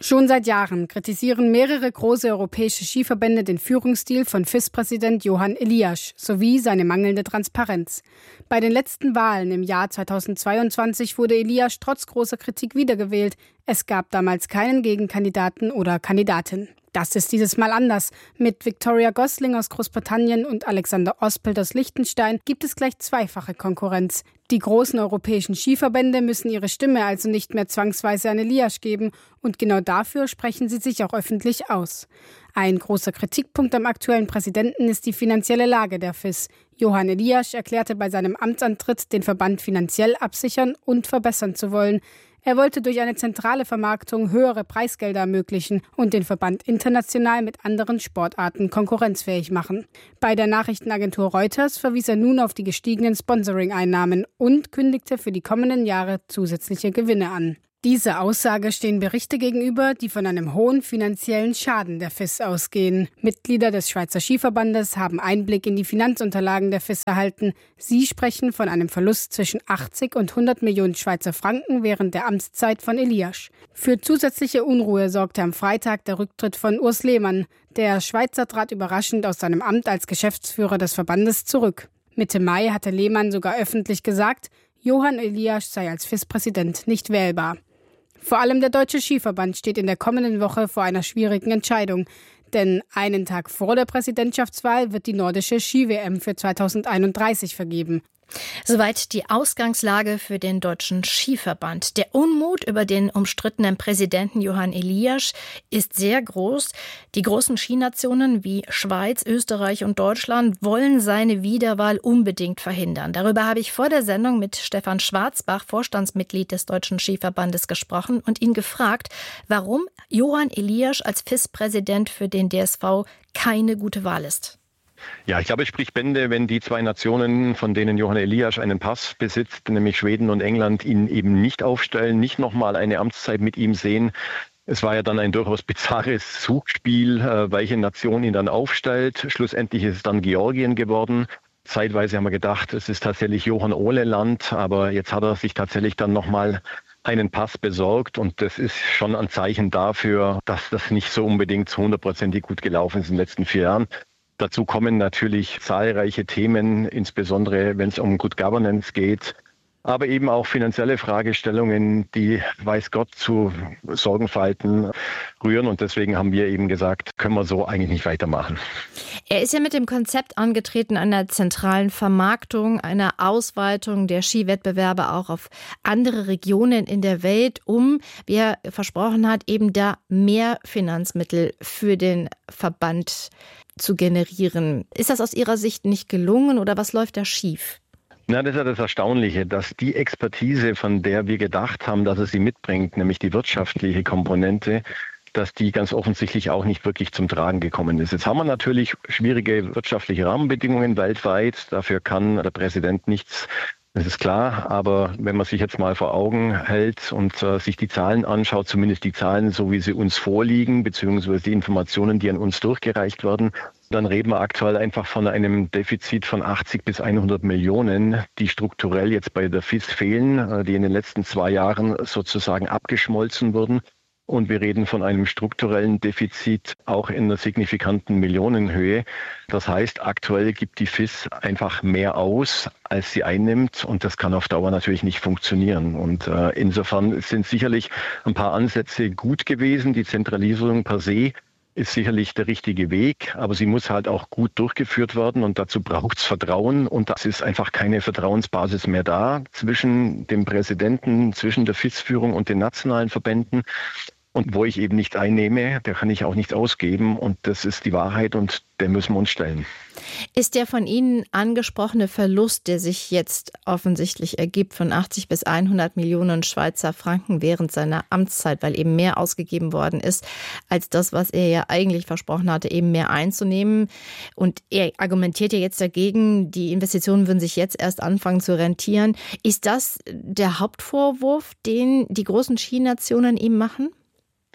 Schon seit Jahren kritisieren mehrere große europäische Skiverbände den Führungsstil von F I S-Präsident Johan Elias sowie seine mangelnde Transparenz. Bei den letzten Wahlen im Jahr zweitausendzweiundzwanzig wurde Elias trotz großer Kritik wiedergewählt. Es gab damals keinen Gegenkandidaten oder Kandidatin. Das ist dieses Mal anders. Mit Victoria Gosling aus Großbritannien und Alexander Ospelt aus Liechtenstein gibt es gleich zweifache Konkurrenz. Die großen europäischen Skiverbände müssen ihre Stimme also nicht mehr zwangsweise an Elias geben und genau dafür sprechen sie sich auch öffentlich aus. Ein großer Kritikpunkt am aktuellen Präsidenten ist die finanzielle Lage der F I S. Johan Elias erklärte bei seinem Amtsantritt, den Verband finanziell absichern und verbessern zu wollen. Er wollte durch eine zentrale Vermarktung höhere Preisgelder ermöglichen und den Verband international mit anderen Sportarten konkurrenzfähig machen. Bei der Nachrichtenagentur Reuters verwies er nun auf die gestiegenen Sponsoring-Einnahmen und kündigte für die kommenden Jahre zusätzliche Gewinne an. Diese Aussage stehen Berichte gegenüber, die von einem hohen finanziellen Schaden der F I S ausgehen. Mitglieder des Schweizer Skiverbandes haben Einblick in die Finanzunterlagen der F I S erhalten. Sie sprechen von einem Verlust zwischen achtzig und hundert Millionen Schweizer Franken während der Amtszeit von Elias. Für zusätzliche Unruhe sorgte am Freitag der Rücktritt von Urs Lehmann. Der Schweizer trat überraschend aus seinem Amt als Geschäftsführer des Verbandes zurück. Mitte Mai hatte Lehmann sogar öffentlich gesagt, Johan Elias sei als F I S-Präsident nicht wählbar. Vor allem der Deutsche Skiverband steht in der kommenden Woche vor einer schwierigen Entscheidung. Denn einen Tag vor der Präsidentschaftswahl wird die nordische Ski-W M für zweitausendeinunddreißig vergeben. Soweit die Ausgangslage für den Deutschen Skiverband. Der Unmut über den umstrittenen Präsidenten Johan Elias ist sehr groß. Die großen Skinationen wie Schweiz, Österreich und Deutschland wollen seine Wiederwahl unbedingt verhindern. Darüber habe ich vor der Sendung mit Stefan Schwarzbach, Vorstandsmitglied des Deutschen Skiverbandes, gesprochen und ihn gefragt, warum Johan Elias als F I S-Präsident für den D S V keine gute Wahl ist. Ja, ich glaube, es spricht Bände, wenn die zwei Nationen, von denen Johan Elias einen Pass besitzt, nämlich Schweden und England, ihn eben nicht aufstellen, nicht nochmal eine Amtszeit mit ihm sehen. Es war ja dann ein durchaus bizarres Suchspiel, welche Nation ihn dann aufstellt. Schlussendlich ist es dann Georgien geworden. Zeitweise haben wir gedacht, es ist tatsächlich Johann Ohleland, aber jetzt hat er sich tatsächlich dann nochmal einen Pass besorgt und das ist schon ein Zeichen dafür, dass das nicht so unbedingt hundertprozentig gut gelaufen ist in den letzten vier Jahren. Dazu kommen natürlich zahlreiche Themen, insbesondere wenn es um Good Governance geht, aber eben auch finanzielle Fragestellungen, die, weiß Gott, zu Sorgenfalten rühren. Und deswegen haben wir eben gesagt, können wir so eigentlich nicht weitermachen. Er ist ja mit dem Konzept angetreten einer zentralen Vermarktung, einer Ausweitung der Skiwettbewerbe auch auf andere Regionen in der Welt, um, wie er versprochen hat, eben da mehr Finanzmittel für den Verband zu generieren. Ist das aus Ihrer Sicht nicht gelungen oder was läuft da schief? Na, das ist ja das Erstaunliche, dass die Expertise, von der wir gedacht haben, dass es sie mitbringt, nämlich die wirtschaftliche Komponente, dass die ganz offensichtlich auch nicht wirklich zum Tragen gekommen ist. Jetzt haben wir natürlich schwierige wirtschaftliche Rahmenbedingungen weltweit. Dafür kann der Präsident nichts. Das ist klar, aber wenn man sich jetzt mal vor Augen hält und äh, sich die Zahlen anschaut, zumindest die Zahlen, so wie sie uns vorliegen, beziehungsweise die Informationen, die an uns durchgereicht werden, dann reden wir aktuell einfach von einem Defizit von achtzig bis hundert Millionen, die strukturell jetzt bei der F I S fehlen, äh, die in den letzten zwei Jahren sozusagen abgeschmolzen wurden. Und wir reden von einem strukturellen Defizit auch in einer signifikanten Millionenhöhe. Das heißt, aktuell gibt die F I S einfach mehr aus, als sie einnimmt. Und das kann auf Dauer natürlich nicht funktionieren. Und äh, insofern sind sicherlich ein paar Ansätze gut gewesen. Die Zentralisierung per se ist sicherlich der richtige Weg, aber sie muss halt auch gut durchgeführt werden und dazu braucht es Vertrauen und das ist einfach keine Vertrauensbasis mehr da zwischen dem Präsidenten, zwischen der F I S-Führung und den nationalen Verbänden. Und wo ich eben nicht einnehme, da kann ich auch nichts ausgeben. Und das ist die Wahrheit und der müssen wir uns stellen. Ist der von Ihnen angesprochene Verlust, der sich jetzt offensichtlich ergibt, von achtzig bis hundert Millionen Schweizer Franken während seiner Amtszeit, weil eben mehr ausgegeben worden ist, als das, was er ja eigentlich versprochen hatte, eben mehr einzunehmen. Und er argumentiert ja jetzt dagegen, die Investitionen würden sich jetzt erst anfangen zu rentieren. Ist das der Hauptvorwurf, den die großen Skinationen ihm machen?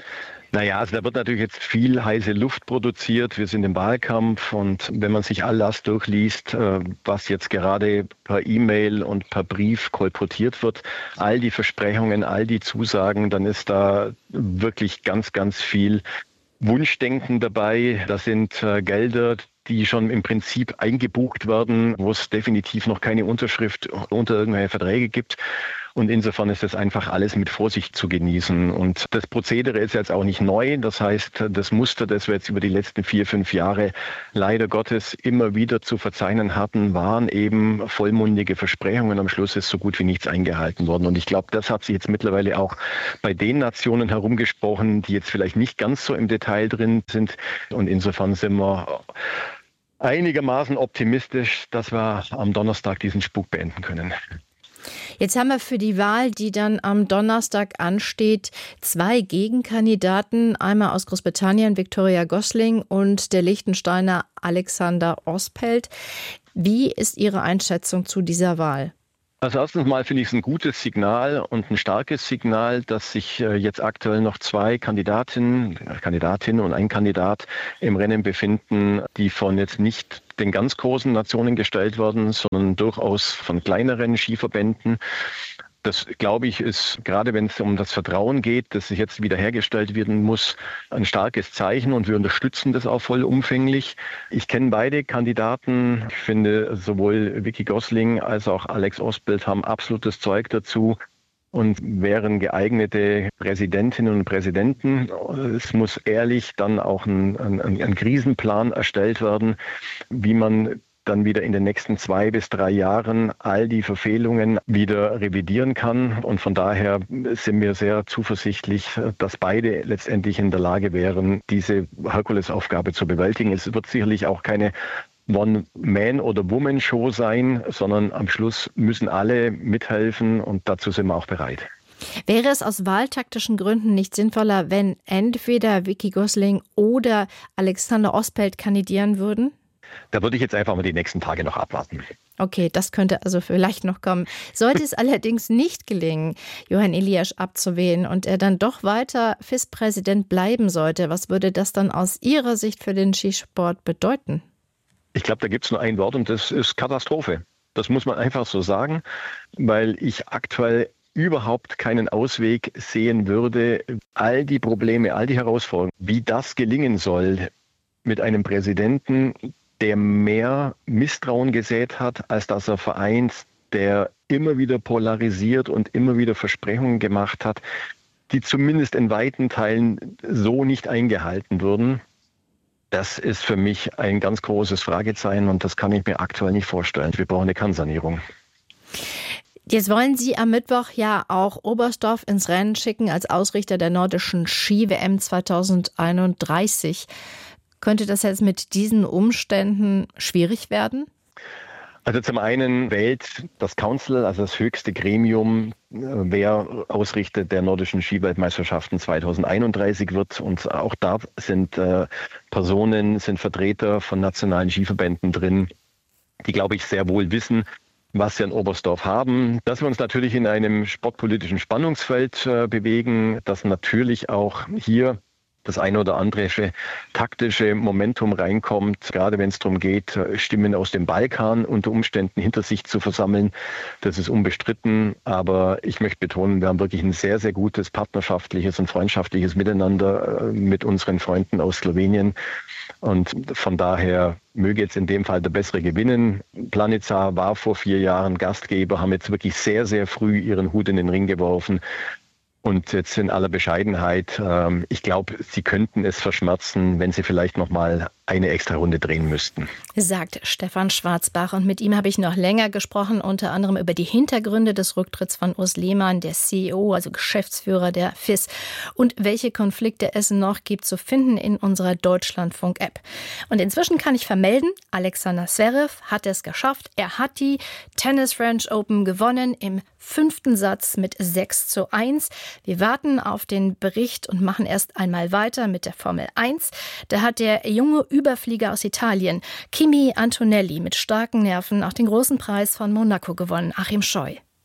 Naja, also da wird natürlich jetzt viel heiße Luft produziert. Wir sind im Wahlkampf und wenn man sich all das durchliest, was jetzt gerade per E-Mail und per Brief kolportiert wird, all die Versprechungen, all die Zusagen, dann ist da wirklich ganz, ganz viel Wunschdenken dabei. Das sind Gelder, die schon im Prinzip eingebucht werden, wo es definitiv noch keine Unterschrift unter irgendwelche Verträge gibt. Und insofern ist das einfach alles mit Vorsicht zu genießen. Und das Prozedere ist jetzt auch nicht neu. Das heißt, das Muster, das wir jetzt über die letzten vier, fünf Jahre leider Gottes immer wieder zu verzeichnen hatten, waren eben vollmundige Versprechungen. Am Schluss ist so gut wie nichts eingehalten worden. Und ich glaube, das hat sich jetzt mittlerweile auch bei den Nationen herumgesprochen, die jetzt vielleicht nicht ganz so im Detail drin sind. Und insofern sind wir einigermaßen optimistisch, dass wir am Donnerstag diesen Spuk beenden können. Jetzt haben wir für die Wahl, die dann am Donnerstag ansteht, zwei Gegenkandidaten. Einmal aus Großbritannien Victoria Gosling und der Liechtensteiner Alexander Ospelt. Wie ist Ihre Einschätzung zu dieser Wahl? Also erstens mal finde ich es ein gutes Signal und ein starkes Signal, dass sich jetzt aktuell noch zwei Kandidatinnen, Kandidatinnen und ein Kandidat im Rennen befinden, die von jetzt nicht den ganz großen Nationen gestellt werden, sondern durchaus von kleineren Skiverbänden. Das, glaube ich, ist, gerade wenn es um das Vertrauen geht, das jetzt wiederhergestellt werden muss, ein starkes Zeichen und wir unterstützen das auch vollumfänglich. Ich kenne beide Kandidaten. Ich finde, sowohl Vicky Gosling als auch Alex Ospelt haben absolutes Zeug dazu und wären geeignete Präsidentinnen und Präsidenten. Es muss ehrlich dann auch ein, ein, ein Krisenplan erstellt werden, wie man dann wieder in den nächsten zwei bis drei Jahren all die Verfehlungen wieder revidieren kann. Und von daher sind wir sehr zuversichtlich, dass beide letztendlich in der Lage wären, diese Herkulesaufgabe zu bewältigen. Es wird sicherlich auch keine One-Man- oder Woman-Show sein, sondern am Schluss müssen alle mithelfen und dazu sind wir auch bereit. Wäre es aus wahltaktischen Gründen nicht sinnvoller, wenn entweder Vicky Gosling oder Alexander Ospelt kandidieren würden? Da würde ich jetzt einfach mal die nächsten Tage noch abwarten. Okay, das könnte also vielleicht noch kommen. Sollte es allerdings nicht gelingen, Johann Eliasch abzuwählen und er dann doch weiter F I S-Präsident bleiben sollte, was würde das dann aus Ihrer Sicht für den Skisport bedeuten? Ich glaube, da gibt es nur ein Wort und das ist Katastrophe. Das muss man einfach so sagen, weil ich aktuell überhaupt keinen Ausweg sehen würde, all die Probleme, all die Herausforderungen, wie das gelingen soll mit einem Präsidenten, der mehr Misstrauen gesät hat, als dass er vereint, der immer wieder polarisiert und immer wieder Versprechungen gemacht hat, die zumindest in weiten Teilen so nicht eingehalten würden. Das ist für mich ein ganz großes Fragezeichen und das kann ich mir aktuell nicht vorstellen. Wir brauchen eine Kernsanierung. Jetzt wollen Sie am Mittwoch ja auch Oberstdorf ins Rennen schicken als Ausrichter der nordischen Ski-W M zwanzig einunddreißig. Könnte das jetzt mit diesen Umständen schwierig werden? Also zum einen wählt das Council, also das höchste Gremium, wer Ausrichter der nordischen Skiweltmeisterschaften zwanzig einunddreißig wird. Und auch da sind äh, Personen, sind Vertreter von nationalen Skiverbänden drin, die, glaube ich, sehr wohl wissen, was wir in Oberstdorf haben. Dass wir uns natürlich in einem sportpolitischen Spannungsfeld äh, bewegen, dass natürlich auch hier das eine oder andere taktische Momentum reinkommt, gerade wenn es darum geht, Stimmen aus dem Balkan unter Umständen hinter sich zu versammeln. Das ist unbestritten, aber ich möchte betonen, wir haben wirklich ein sehr, sehr gutes partnerschaftliches und freundschaftliches Miteinander mit unseren Freunden aus Slowenien. Und von daher möge jetzt in dem Fall der Bessere gewinnen. Planica war vor vier Jahren Gastgeber, haben jetzt wirklich sehr, sehr früh ihren Hut in den Ring geworfen. Und jetzt in aller Bescheidenheit, ähm, ich glaube, sie könnten es verschmerzen, wenn sie vielleicht noch mal eine extra Runde drehen müssten. Sagt Stefan Schwarzbach. Und mit ihm habe ich noch länger gesprochen, unter anderem über die Hintergründe des Rücktritts von Urs Lehmann, der C E O, also Geschäftsführer der F I S, und welche Konflikte es noch gibt zu finden in unserer Deutschlandfunk-App. Und inzwischen kann ich vermelden, Alexander Zverev hat es geschafft. Er hat die Tennis French Open gewonnen im fünften Satz mit sechs zu eins. Wir warten auf den Bericht und machen erst einmal weiter mit der Formel eins. Da hat der junge Überflieger aus Italien, Kimi Antonelli, mit starken Nerven auch den großen Preis von Monaco gewonnen. Achim Scheu.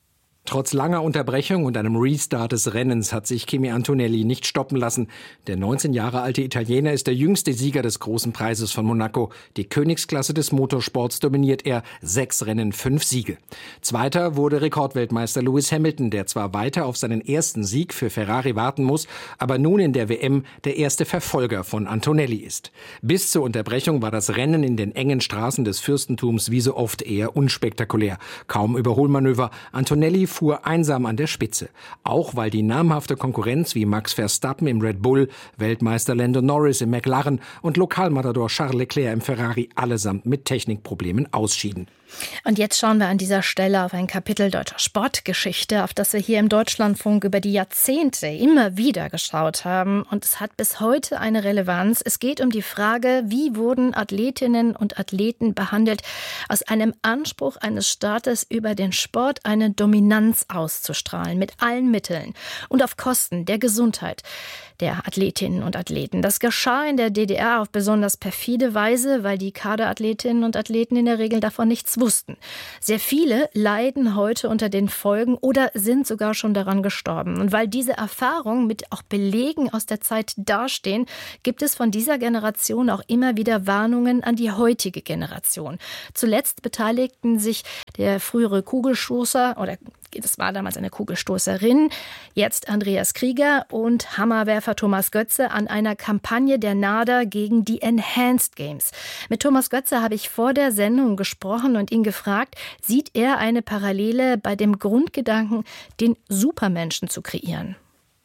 Trotz langer Unterbrechung und einem Restart des Rennens hat sich Kimi Antonelli nicht stoppen lassen. Der neunzehn Jahre alte Italiener ist der jüngste Sieger des Großen Preises von Monaco. Die Königsklasse des Motorsports dominiert er. Sechs Rennen, fünf Siege. Zweiter wurde Rekordweltmeister Lewis Hamilton, der zwar weiter auf seinen ersten Sieg für Ferrari warten muss, aber nun in der W M der erste Verfolger von Antonelli ist. Bis zur Unterbrechung war das Rennen in den engen Straßen des Fürstentums wie so oft eher unspektakulär. Kaum Überholmanöver. Antonelli fuhr einsam an der Spitze. Auch weil die namhafte Konkurrenz wie Max Verstappen im Red Bull, Weltmeister Lando Norris im McLaren und Lokalmatador Charles Leclerc im Ferrari allesamt mit Technikproblemen ausschieden. Und jetzt schauen wir an dieser Stelle auf ein Kapitel deutscher Sportgeschichte, auf das wir hier im Deutschlandfunk über die Jahrzehnte immer wieder geschaut haben. Und es hat bis heute eine Relevanz. Es geht um die Frage, wie wurden Athletinnen und Athleten behandelt, aus einem Anspruch eines Staates über den Sport eine Dominanz auszustrahlen, mit allen Mitteln und auf Kosten der Gesundheit der Athletinnen und Athleten. Das geschah in der D D R auf besonders perfide Weise, weil die Kaderathletinnen und Athleten in der Regel davon nichts wussten. Sehr viele leiden heute unter den Folgen oder sind sogar schon daran gestorben. Und weil diese Erfahrungen mit auch Belegen aus der Zeit dastehen, gibt es von dieser Generation auch immer wieder Warnungen an die heutige Generation. Zuletzt beteiligten sich der frühere Kugelstoßer oder das war damals eine Kugelstoßerin, jetzt Andreas Krieger und Hammerwerfer Thomas Götze an einer Kampagne der NADA gegen die Enhanced Games. Mit Thomas Götze habe ich vor der Sendung gesprochen und ihn gefragt, sieht er eine Parallele bei dem Grundgedanken, den Supermenschen zu kreieren?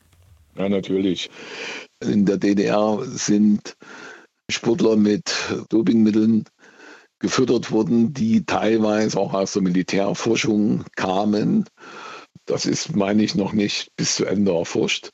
Ja, natürlich. In der D D R sind Sportler mit Dopingmitteln gefüttert wurden, die teilweise auch aus der Militärforschung kamen. Das ist, meine ich, noch nicht bis zu Ende erforscht.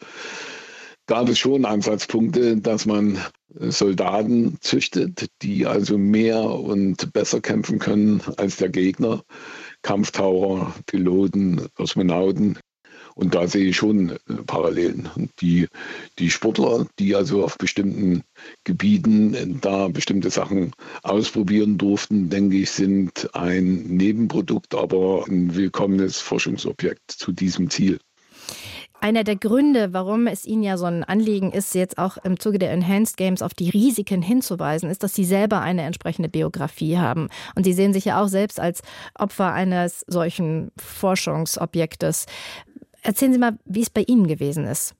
Gab es schon Ansatzpunkte, dass man Soldaten züchtet, die also mehr und besser kämpfen können als der Gegner. Kampftaucher, Piloten, Kosmonauten. Und da sehe ich schon Parallelen. Die, die Sportler, die also auf bestimmten Gebieten da bestimmte Sachen ausprobieren durften, denke ich, sind ein Nebenprodukt, aber ein willkommenes Forschungsobjekt zu diesem Ziel. Einer der Gründe, warum es Ihnen ja so ein Anliegen ist, jetzt auch im Zuge der Enhanced Games auf die Risiken hinzuweisen, ist, dass Sie selber eine entsprechende Biografie haben. Und Sie sehen sich ja auch selbst als Opfer eines solchen Forschungsobjektes. Erzählen Sie mal, wie es bei Ihnen gewesen ist.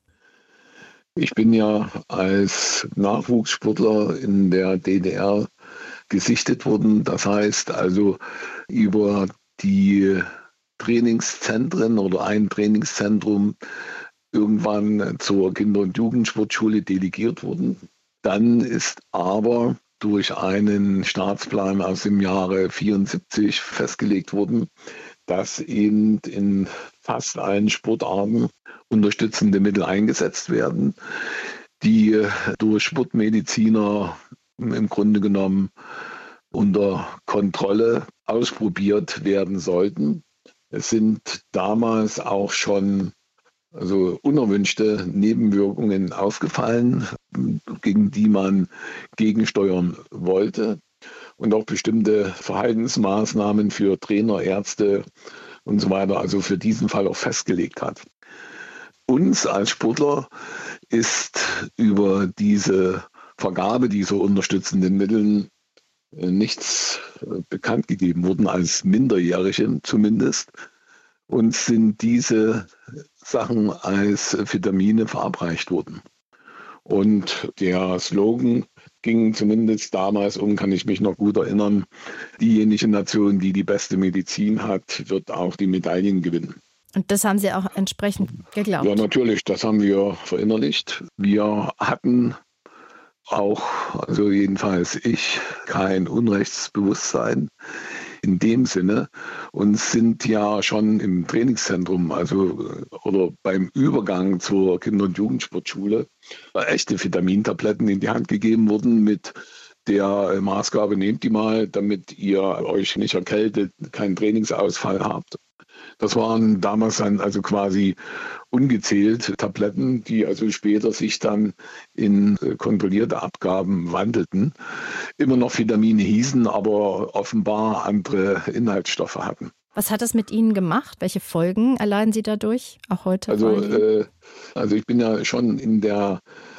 Ich bin ja als Nachwuchssportler in der D D R gesichtet worden. Das heißt also über die Trainingszentren oder ein Trainingszentrum irgendwann zur Kinder- und Jugendsportschule delegiert worden. Dann ist aber durch einen Staatsplan aus dem Jahre vierundsiebzig festgelegt worden, dass eben in fast allen Sportarten unterstützende Mittel eingesetzt werden, die durch Sportmediziner im Grunde genommen unter Kontrolle ausprobiert werden sollten. Es sind damals auch schon also unerwünschte Nebenwirkungen aufgefallen, gegen die man gegensteuern wollte. Und auch bestimmte Verhaltensmaßnahmen für Trainer, Ärzte und so weiter, also für diesen Fall auch festgelegt hat. Uns als Sportler ist über diese Vergabe dieser unterstützenden Mittel nichts bekannt gegeben worden, als Minderjährige zumindest. Uns sind diese Sachen als Vitamine verabreicht worden. Und der Slogan ging zumindest damals um, kann ich mich noch gut erinnern, diejenige Nation, die die beste Medizin hat, wird auch die Medaillen gewinnen. Und das haben Sie auch entsprechend geglaubt? Ja, natürlich, das haben wir verinnerlicht. Wir hatten auch, also jedenfalls ich, kein Unrechtsbewusstsein in dem Sinne und sind ja schon im Trainingszentrum, also oder beim Übergang zur Kinder- und Jugendsportschule, echte Vitamintabletten in die Hand gegeben wurden mit der Maßgabe, nehmt die mal, damit ihr euch nicht erkältet, keinen Trainingsausfall habt. Das waren damals dann also quasi ungezählt Tabletten, die also später sich dann in kontrollierte Abgaben wandelten. Immer noch Vitamine hießen, aber offenbar andere Inhaltsstoffe hatten. Was hat das mit Ihnen gemacht? Welche Folgen erleiden Sie dadurch, auch heute? Also, äh, also ich bin ja schon in der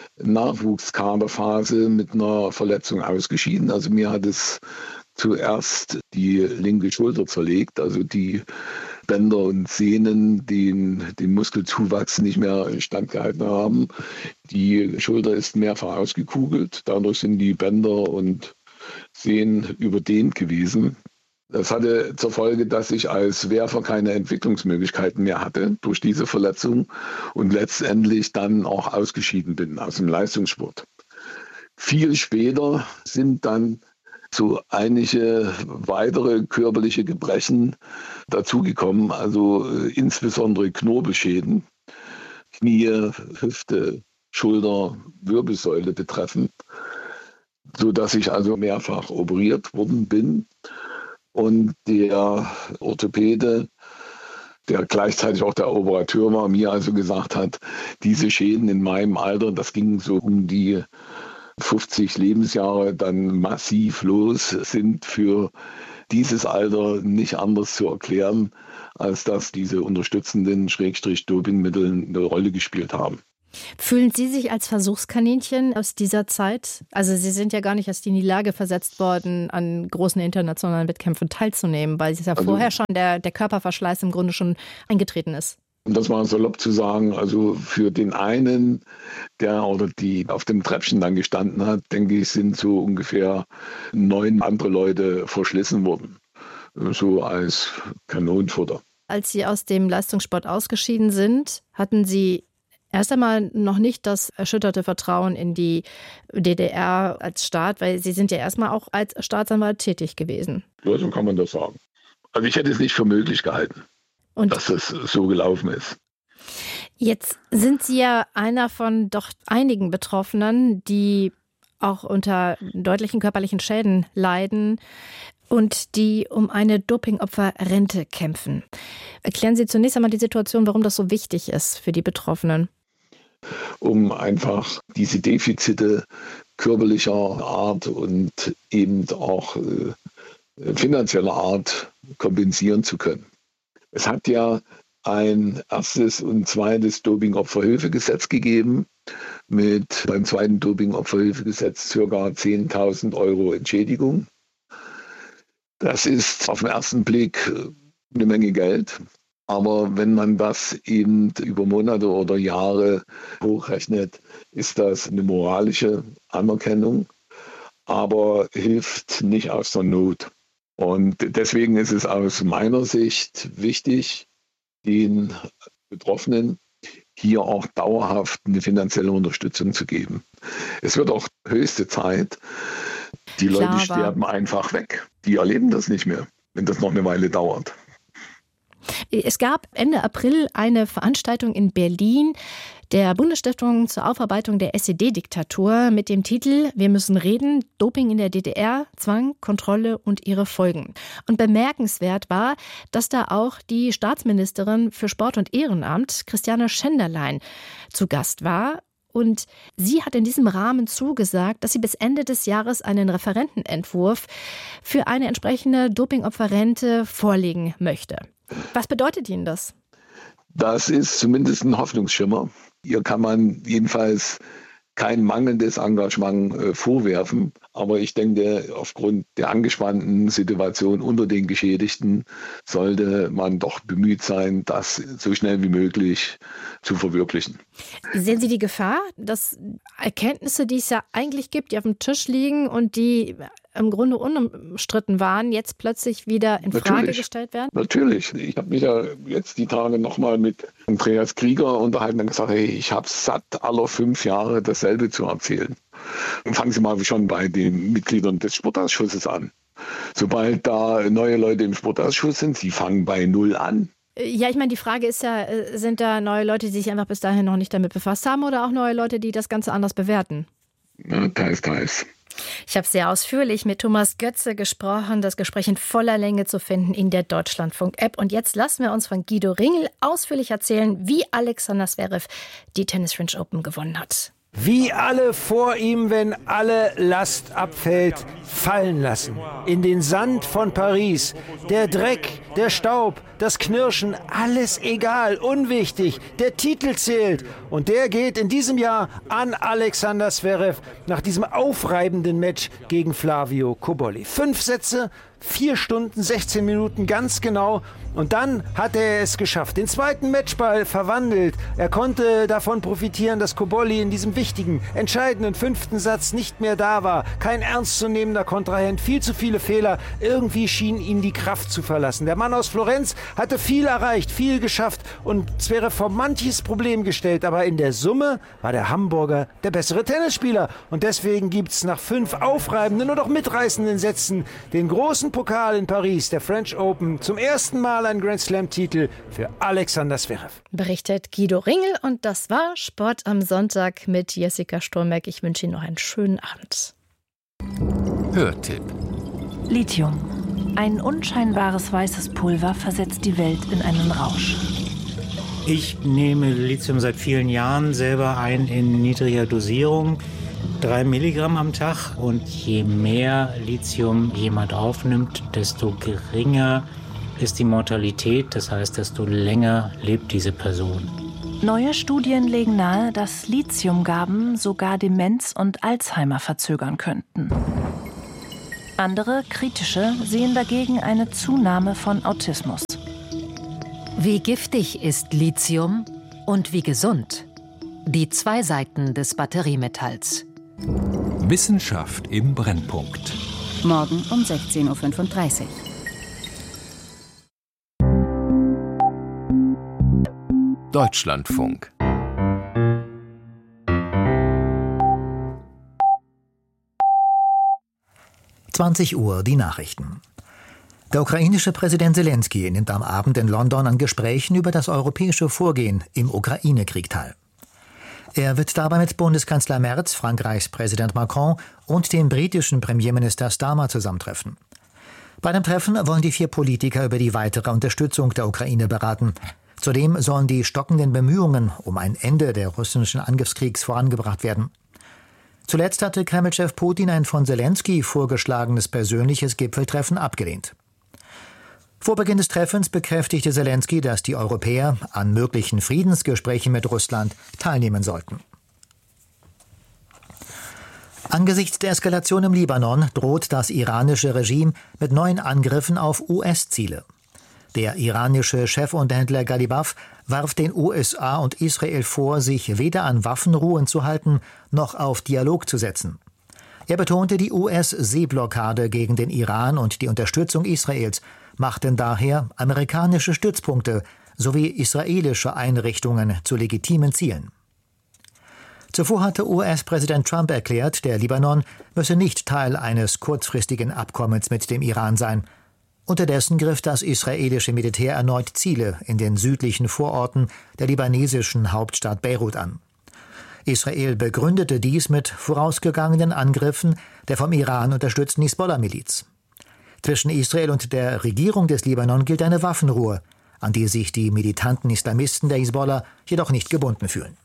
Nachwuchskaderphase mit einer Verletzung ausgeschieden. Also mir hat es zuerst die linke Schulter zerlegt, also die Bänder und Sehnen, die den Muskelzuwachs nicht mehr standgehalten haben. Die Schulter ist mehrfach ausgekugelt, dadurch sind die Bänder und Sehnen überdehnt gewesen. Das hatte zur Folge, dass ich als Werfer keine Entwicklungsmöglichkeiten mehr hatte durch diese Verletzung und letztendlich dann auch ausgeschieden bin aus dem Leistungssport. Viel später sind dann so einige weitere körperliche Gebrechen dazugekommen, also äh, insbesondere Knorpelschäden, Knie, Hüfte, Schulter, Wirbelsäule betreffend, sodass ich also mehrfach operiert worden bin. Und der Orthopäde, der gleichzeitig auch der Operateur war, mir also gesagt hat, diese Schäden in meinem Alter, das ging so um die fünfzig Lebensjahre dann massiv los, sind für dieses Alter nicht anders zu erklären, als dass diese unterstützenden Schrägstrich-Dopingmittel eine Rolle gespielt haben. Fühlen Sie sich als Versuchskaninchen aus dieser Zeit? Also Sie sind ja gar nicht erst in die Lage versetzt worden, an großen internationalen Wettkämpfen teilzunehmen, weil es ja also, vorher schon der, der Körperverschleiß im Grunde schon eingetreten ist. Um das mal salopp zu sagen, also für den einen, der oder die auf dem Treppchen dann gestanden hat, denke ich, sind so ungefähr neun andere Leute verschlissen worden. So als Kanonenfutter. Als Sie aus dem Leistungssport ausgeschieden sind, hatten Sie erst einmal noch nicht das erschütterte Vertrauen in die D D R als Staat, weil Sie sind ja erstmal auch als Staatsanwalt tätig gewesen. Ja, so kann man das sagen. Also ich hätte es nicht für möglich gehalten, und dass es so gelaufen ist. Jetzt sind Sie ja einer von doch einigen Betroffenen, die auch unter deutlichen körperlichen Schäden leiden und die um eine Dopingopferrente kämpfen. Erklären Sie zunächst einmal die Situation, warum das so wichtig ist für die Betroffenen. Um einfach diese Defizite körperlicher Art und eben auch äh, finanzieller Art kompensieren zu können. Es hat ja ein erstes und zweites Dopingopferhilfegesetz gegeben, mit beim zweiten Dopingopferhilfegesetz ca. zehntausend Euro Entschädigung. Das ist auf den ersten Blick eine Menge Geld. Aber wenn man das eben über Monate oder Jahre hochrechnet, ist das eine moralische Anerkennung, aber hilft nicht aus der Not. Und deswegen ist es aus meiner Sicht wichtig, den Betroffenen hier auch dauerhaft eine finanzielle Unterstützung zu geben. Es wird auch höchste Zeit. Die Leute Klar, sterben einfach weg. Die erleben das nicht mehr, wenn das noch eine Weile dauert. Es gab Ende April eine Veranstaltung in Berlin der Bundesstiftung zur Aufarbeitung der S E D-Diktatur mit dem Titel Wir müssen reden, Doping in der D D R, Zwang, Kontrolle und ihre Folgen. Und bemerkenswert war, dass da auch die Staatsministerin für Sport und Ehrenamt, Christiane Schenderlein, zu Gast war. Und sie hat in diesem Rahmen zugesagt, dass sie bis Ende des Jahres einen Referentenentwurf für eine entsprechende Dopingopferrente vorlegen möchte. Was bedeutet Ihnen das? Das ist zumindest ein Hoffnungsschimmer. Hier kann man jedenfalls kein mangelndes Engagement äh, vorwerfen. Aber ich denke, aufgrund der angespannten Situation unter den Geschädigten sollte man doch bemüht sein, das so schnell wie möglich zu verwirklichen. Sehen Sie die Gefahr, dass Erkenntnisse, die es ja eigentlich gibt, die auf dem Tisch liegen und die im Grunde unumstritten waren, jetzt plötzlich wieder in Frage Natürlich. gestellt werden? Natürlich. Ich habe mich ja jetzt die Tage nochmal mit Andreas Krieger unterhalten und gesagt, hey, ich habe satt, alle fünf Jahre dasselbe zu erzählen. Und fangen Sie mal schon bei den Mitgliedern des Sportausschusses an. Sobald da neue Leute im Sportausschuss sind, sie fangen bei Null an. Ja, ich meine, die Frage ist ja, sind da neue Leute, die sich einfach bis dahin noch nicht damit befasst haben oder auch neue Leute, die das Ganze anders bewerten? Ja, teils, teils. Ich habe sehr ausführlich mit Thomas Götze gesprochen, das Gespräch in voller Länge zu finden in der Deutschlandfunk-App. Und jetzt lassen wir uns von Guido Ringel ausführlich erzählen, wie Alexander Zverev die Tennis French Open gewonnen hat. Wie alle vor ihm, wenn alle Last abfällt, fallen lassen. In den Sand von Paris. Der Dreck, der Staub, das Knirschen, alles egal, unwichtig. Der Titel zählt. Und der geht in diesem Jahr an Alexander Zverev nach diesem aufreibenden Match gegen Flavio Cobolli. Fünf Sätze, vier Stunden, sechzehn Minuten ganz genau. Und dann hat er es geschafft. Den zweiten Matchball verwandelt. Er konnte davon profitieren, dass Cobolli in diesem wichtigen, entscheidenden fünften Satz nicht mehr da war. Kein ernstzunehmender Kontrahent, viel zu viele Fehler. Irgendwie schien ihn die Kraft zu verlassen. Der Mann aus Florenz hatte viel erreicht, viel geschafft und Zverev vor manches Problem gestellt. Aber in der Summe war der Hamburger der bessere Tennisspieler. Und deswegen gibt es nach fünf aufreibenden und auch mitreißenden Sätzen den großen Pokal in Paris, der French Open, zum ersten Mal ein Grand Slam-Titel für Alexander Zverev. Berichtet Guido Ringel und das war Sport am Sonntag mit Jessica Sturmbeck. Ich wünsche Ihnen noch einen schönen Abend. Hörtipp. Lithium. Ein unscheinbares weißes Pulver versetzt die Welt in einen Rausch. Ich nehme Lithium seit vielen Jahren selber ein in niedriger Dosierung. Drei Milligramm am Tag. Und je mehr Lithium jemand aufnimmt, desto geringer ist die Mortalität. Das heißt, desto länger lebt diese Person. Neue Studien legen nahe, dass Lithiumgaben sogar Demenz und Alzheimer verzögern könnten. Andere, kritische, sehen dagegen eine Zunahme von Autismus. Wie giftig ist Lithium und wie gesund? Die zwei Seiten des Batteriemetalls. Wissenschaft im Brennpunkt. Morgen um sechzehn Uhr fünfunddreißig. Deutschlandfunk. zwanzig Uhr, die Nachrichten. Der ukrainische Präsident Zelensky nimmt am Abend in London an Gesprächen über das europäische Vorgehen im Ukraine-Krieg teil. Er wird dabei mit Bundeskanzler Merz, Frankreichs Präsident Macron und dem britischen Premierminister Starmer zusammentreffen. Bei dem Treffen wollen die vier Politiker über die weitere Unterstützung der Ukraine beraten. Zudem sollen die stockenden Bemühungen um ein Ende der russischen Angriffskriegs vorangebracht werden. Zuletzt hatte Kreml-Chef Putin ein von Zelensky vorgeschlagenes persönliches Gipfeltreffen abgelehnt. Vor Beginn des Treffens bekräftigte Zelensky, dass die Europäer an möglichen Friedensgesprächen mit Russland teilnehmen sollten. Angesichts der Eskalation im Libanon droht das iranische Regime mit neuen Angriffen auf U S-Ziele. Der iranische Chefunterhändler Ghalibaf warf den U S A und Israel vor, sich weder an Waffenruhen zu halten, noch auf Dialog zu setzen. Er betonte, die U S-Seeblockade gegen den Iran und die Unterstützung Israels machten daher amerikanische Stützpunkte sowie israelische Einrichtungen zu legitimen Zielen. Zuvor hatte U S-Präsident Trump erklärt, der Libanon müsse nicht Teil eines kurzfristigen Abkommens mit dem Iran sein. Unterdessen griff das israelische Militär erneut Ziele in den südlichen Vororten der libanesischen Hauptstadt Beirut an. Israel begründete dies mit vorausgegangenen Angriffen der vom Iran unterstützten Hisbollah-Miliz. Zwischen Israel und der Regierung des Libanon gilt eine Waffenruhe, an die sich die militanten Islamisten der Hisbollah jedoch nicht gebunden fühlen.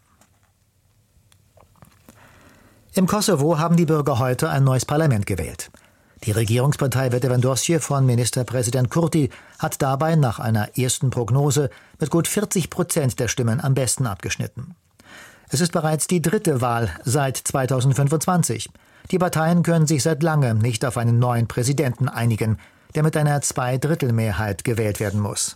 Im Kosovo haben die Bürger heute ein neues Parlament gewählt. Die Regierungspartei Vetëvendosje von Ministerpräsident Kurti hat dabei nach einer ersten Prognose mit gut vierzig Prozent der Stimmen am besten abgeschnitten. Es ist bereits die dritte Wahl seit zweitausendfünfundzwanzig. Die Parteien können sich seit langem nicht auf einen neuen Präsidenten einigen, der mit einer Zweidrittelmehrheit gewählt werden muss.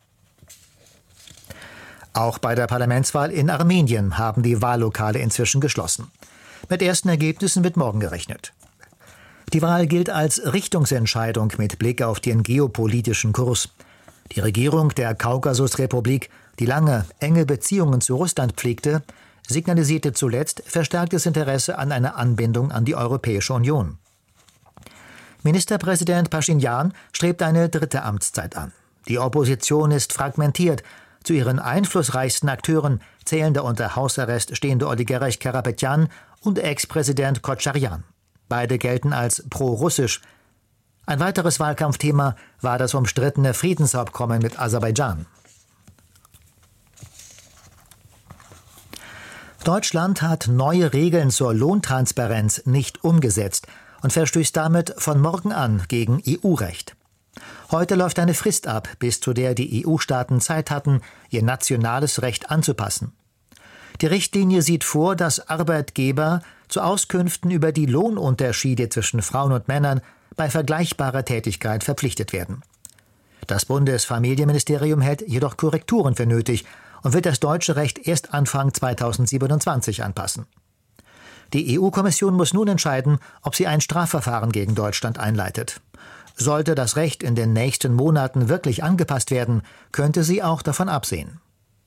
Auch bei der Parlamentswahl in Armenien haben die Wahllokale inzwischen geschlossen. Mit ersten Ergebnissen wird morgen gerechnet. Die Wahl gilt als Richtungsentscheidung mit Blick auf den geopolitischen Kurs. Die Regierung der Kaukasusrepublik, die lange enge Beziehungen zu Russland pflegte, signalisierte zuletzt verstärktes Interesse an einer Anbindung an die Europäische Union. Ministerpräsident Pashinyan strebt eine dritte Amtszeit an. Die Opposition ist fragmentiert. Zu ihren einflussreichsten Akteuren zählen der unter Hausarrest stehende Oligarch Karapetyan und Ex-Präsident Kocharyan. Beide gelten als pro-russisch. Ein weiteres Wahlkampfthema war das umstrittene Friedensabkommen mit Aserbaidschan. Deutschland hat neue Regeln zur Lohntransparenz nicht umgesetzt und verstößt damit von morgen an gegen E U-Recht. Heute läuft eine Frist ab, bis zu der die E U-Staaten Zeit hatten, ihr nationales Recht anzupassen. Die Richtlinie sieht vor, dass Arbeitgeber zu Auskünften über die Lohnunterschiede zwischen Frauen und Männern bei vergleichbarer Tätigkeit verpflichtet werden. Das Bundesfamilienministerium hält jedoch Korrekturen für nötig und wird das deutsche Recht erst Anfang zweitausendsiebenundzwanzig anpassen. Die E U-Kommission muss nun entscheiden, ob sie ein Strafverfahren gegen Deutschland einleitet. Sollte das Recht in den nächsten Monaten wirklich angepasst werden, könnte sie auch davon absehen.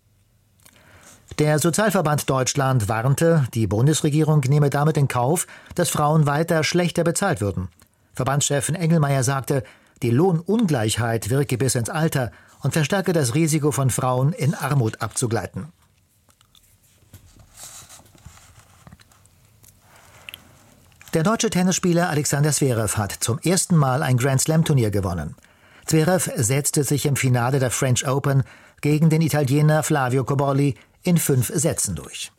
Der Sozialverband Deutschland warnte, die Bundesregierung nehme damit in Kauf, dass Frauen weiter schlechter bezahlt würden. Verbandschefin Engelmeier sagte, die Lohnungleichheit wirke bis ins Alter und verstärke das Risiko von Frauen, in Armut abzugleiten. Der deutsche Tennisspieler Alexander Zverev hat zum ersten Mal ein Grand-Slam-Turnier gewonnen. Zverev setzte sich im Finale der French Open gegen den Italiener Flavio Cobolli in fünf Sätzen durch.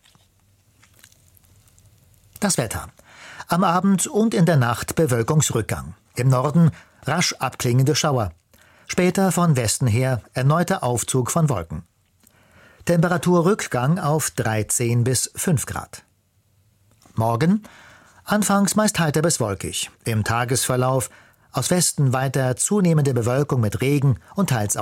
Das Wetter. Am Abend und in der Nacht Bewölkungsrückgang. Im Norden rasch abklingende Schauer. Später von Westen her erneuter Aufzug von Wolken. Temperaturrückgang auf dreizehn bis fünf Grad. Morgen anfangs meist heiter bis wolkig. Im Tagesverlauf aus Westen weiter zunehmende Bewölkung mit Regen und teils auch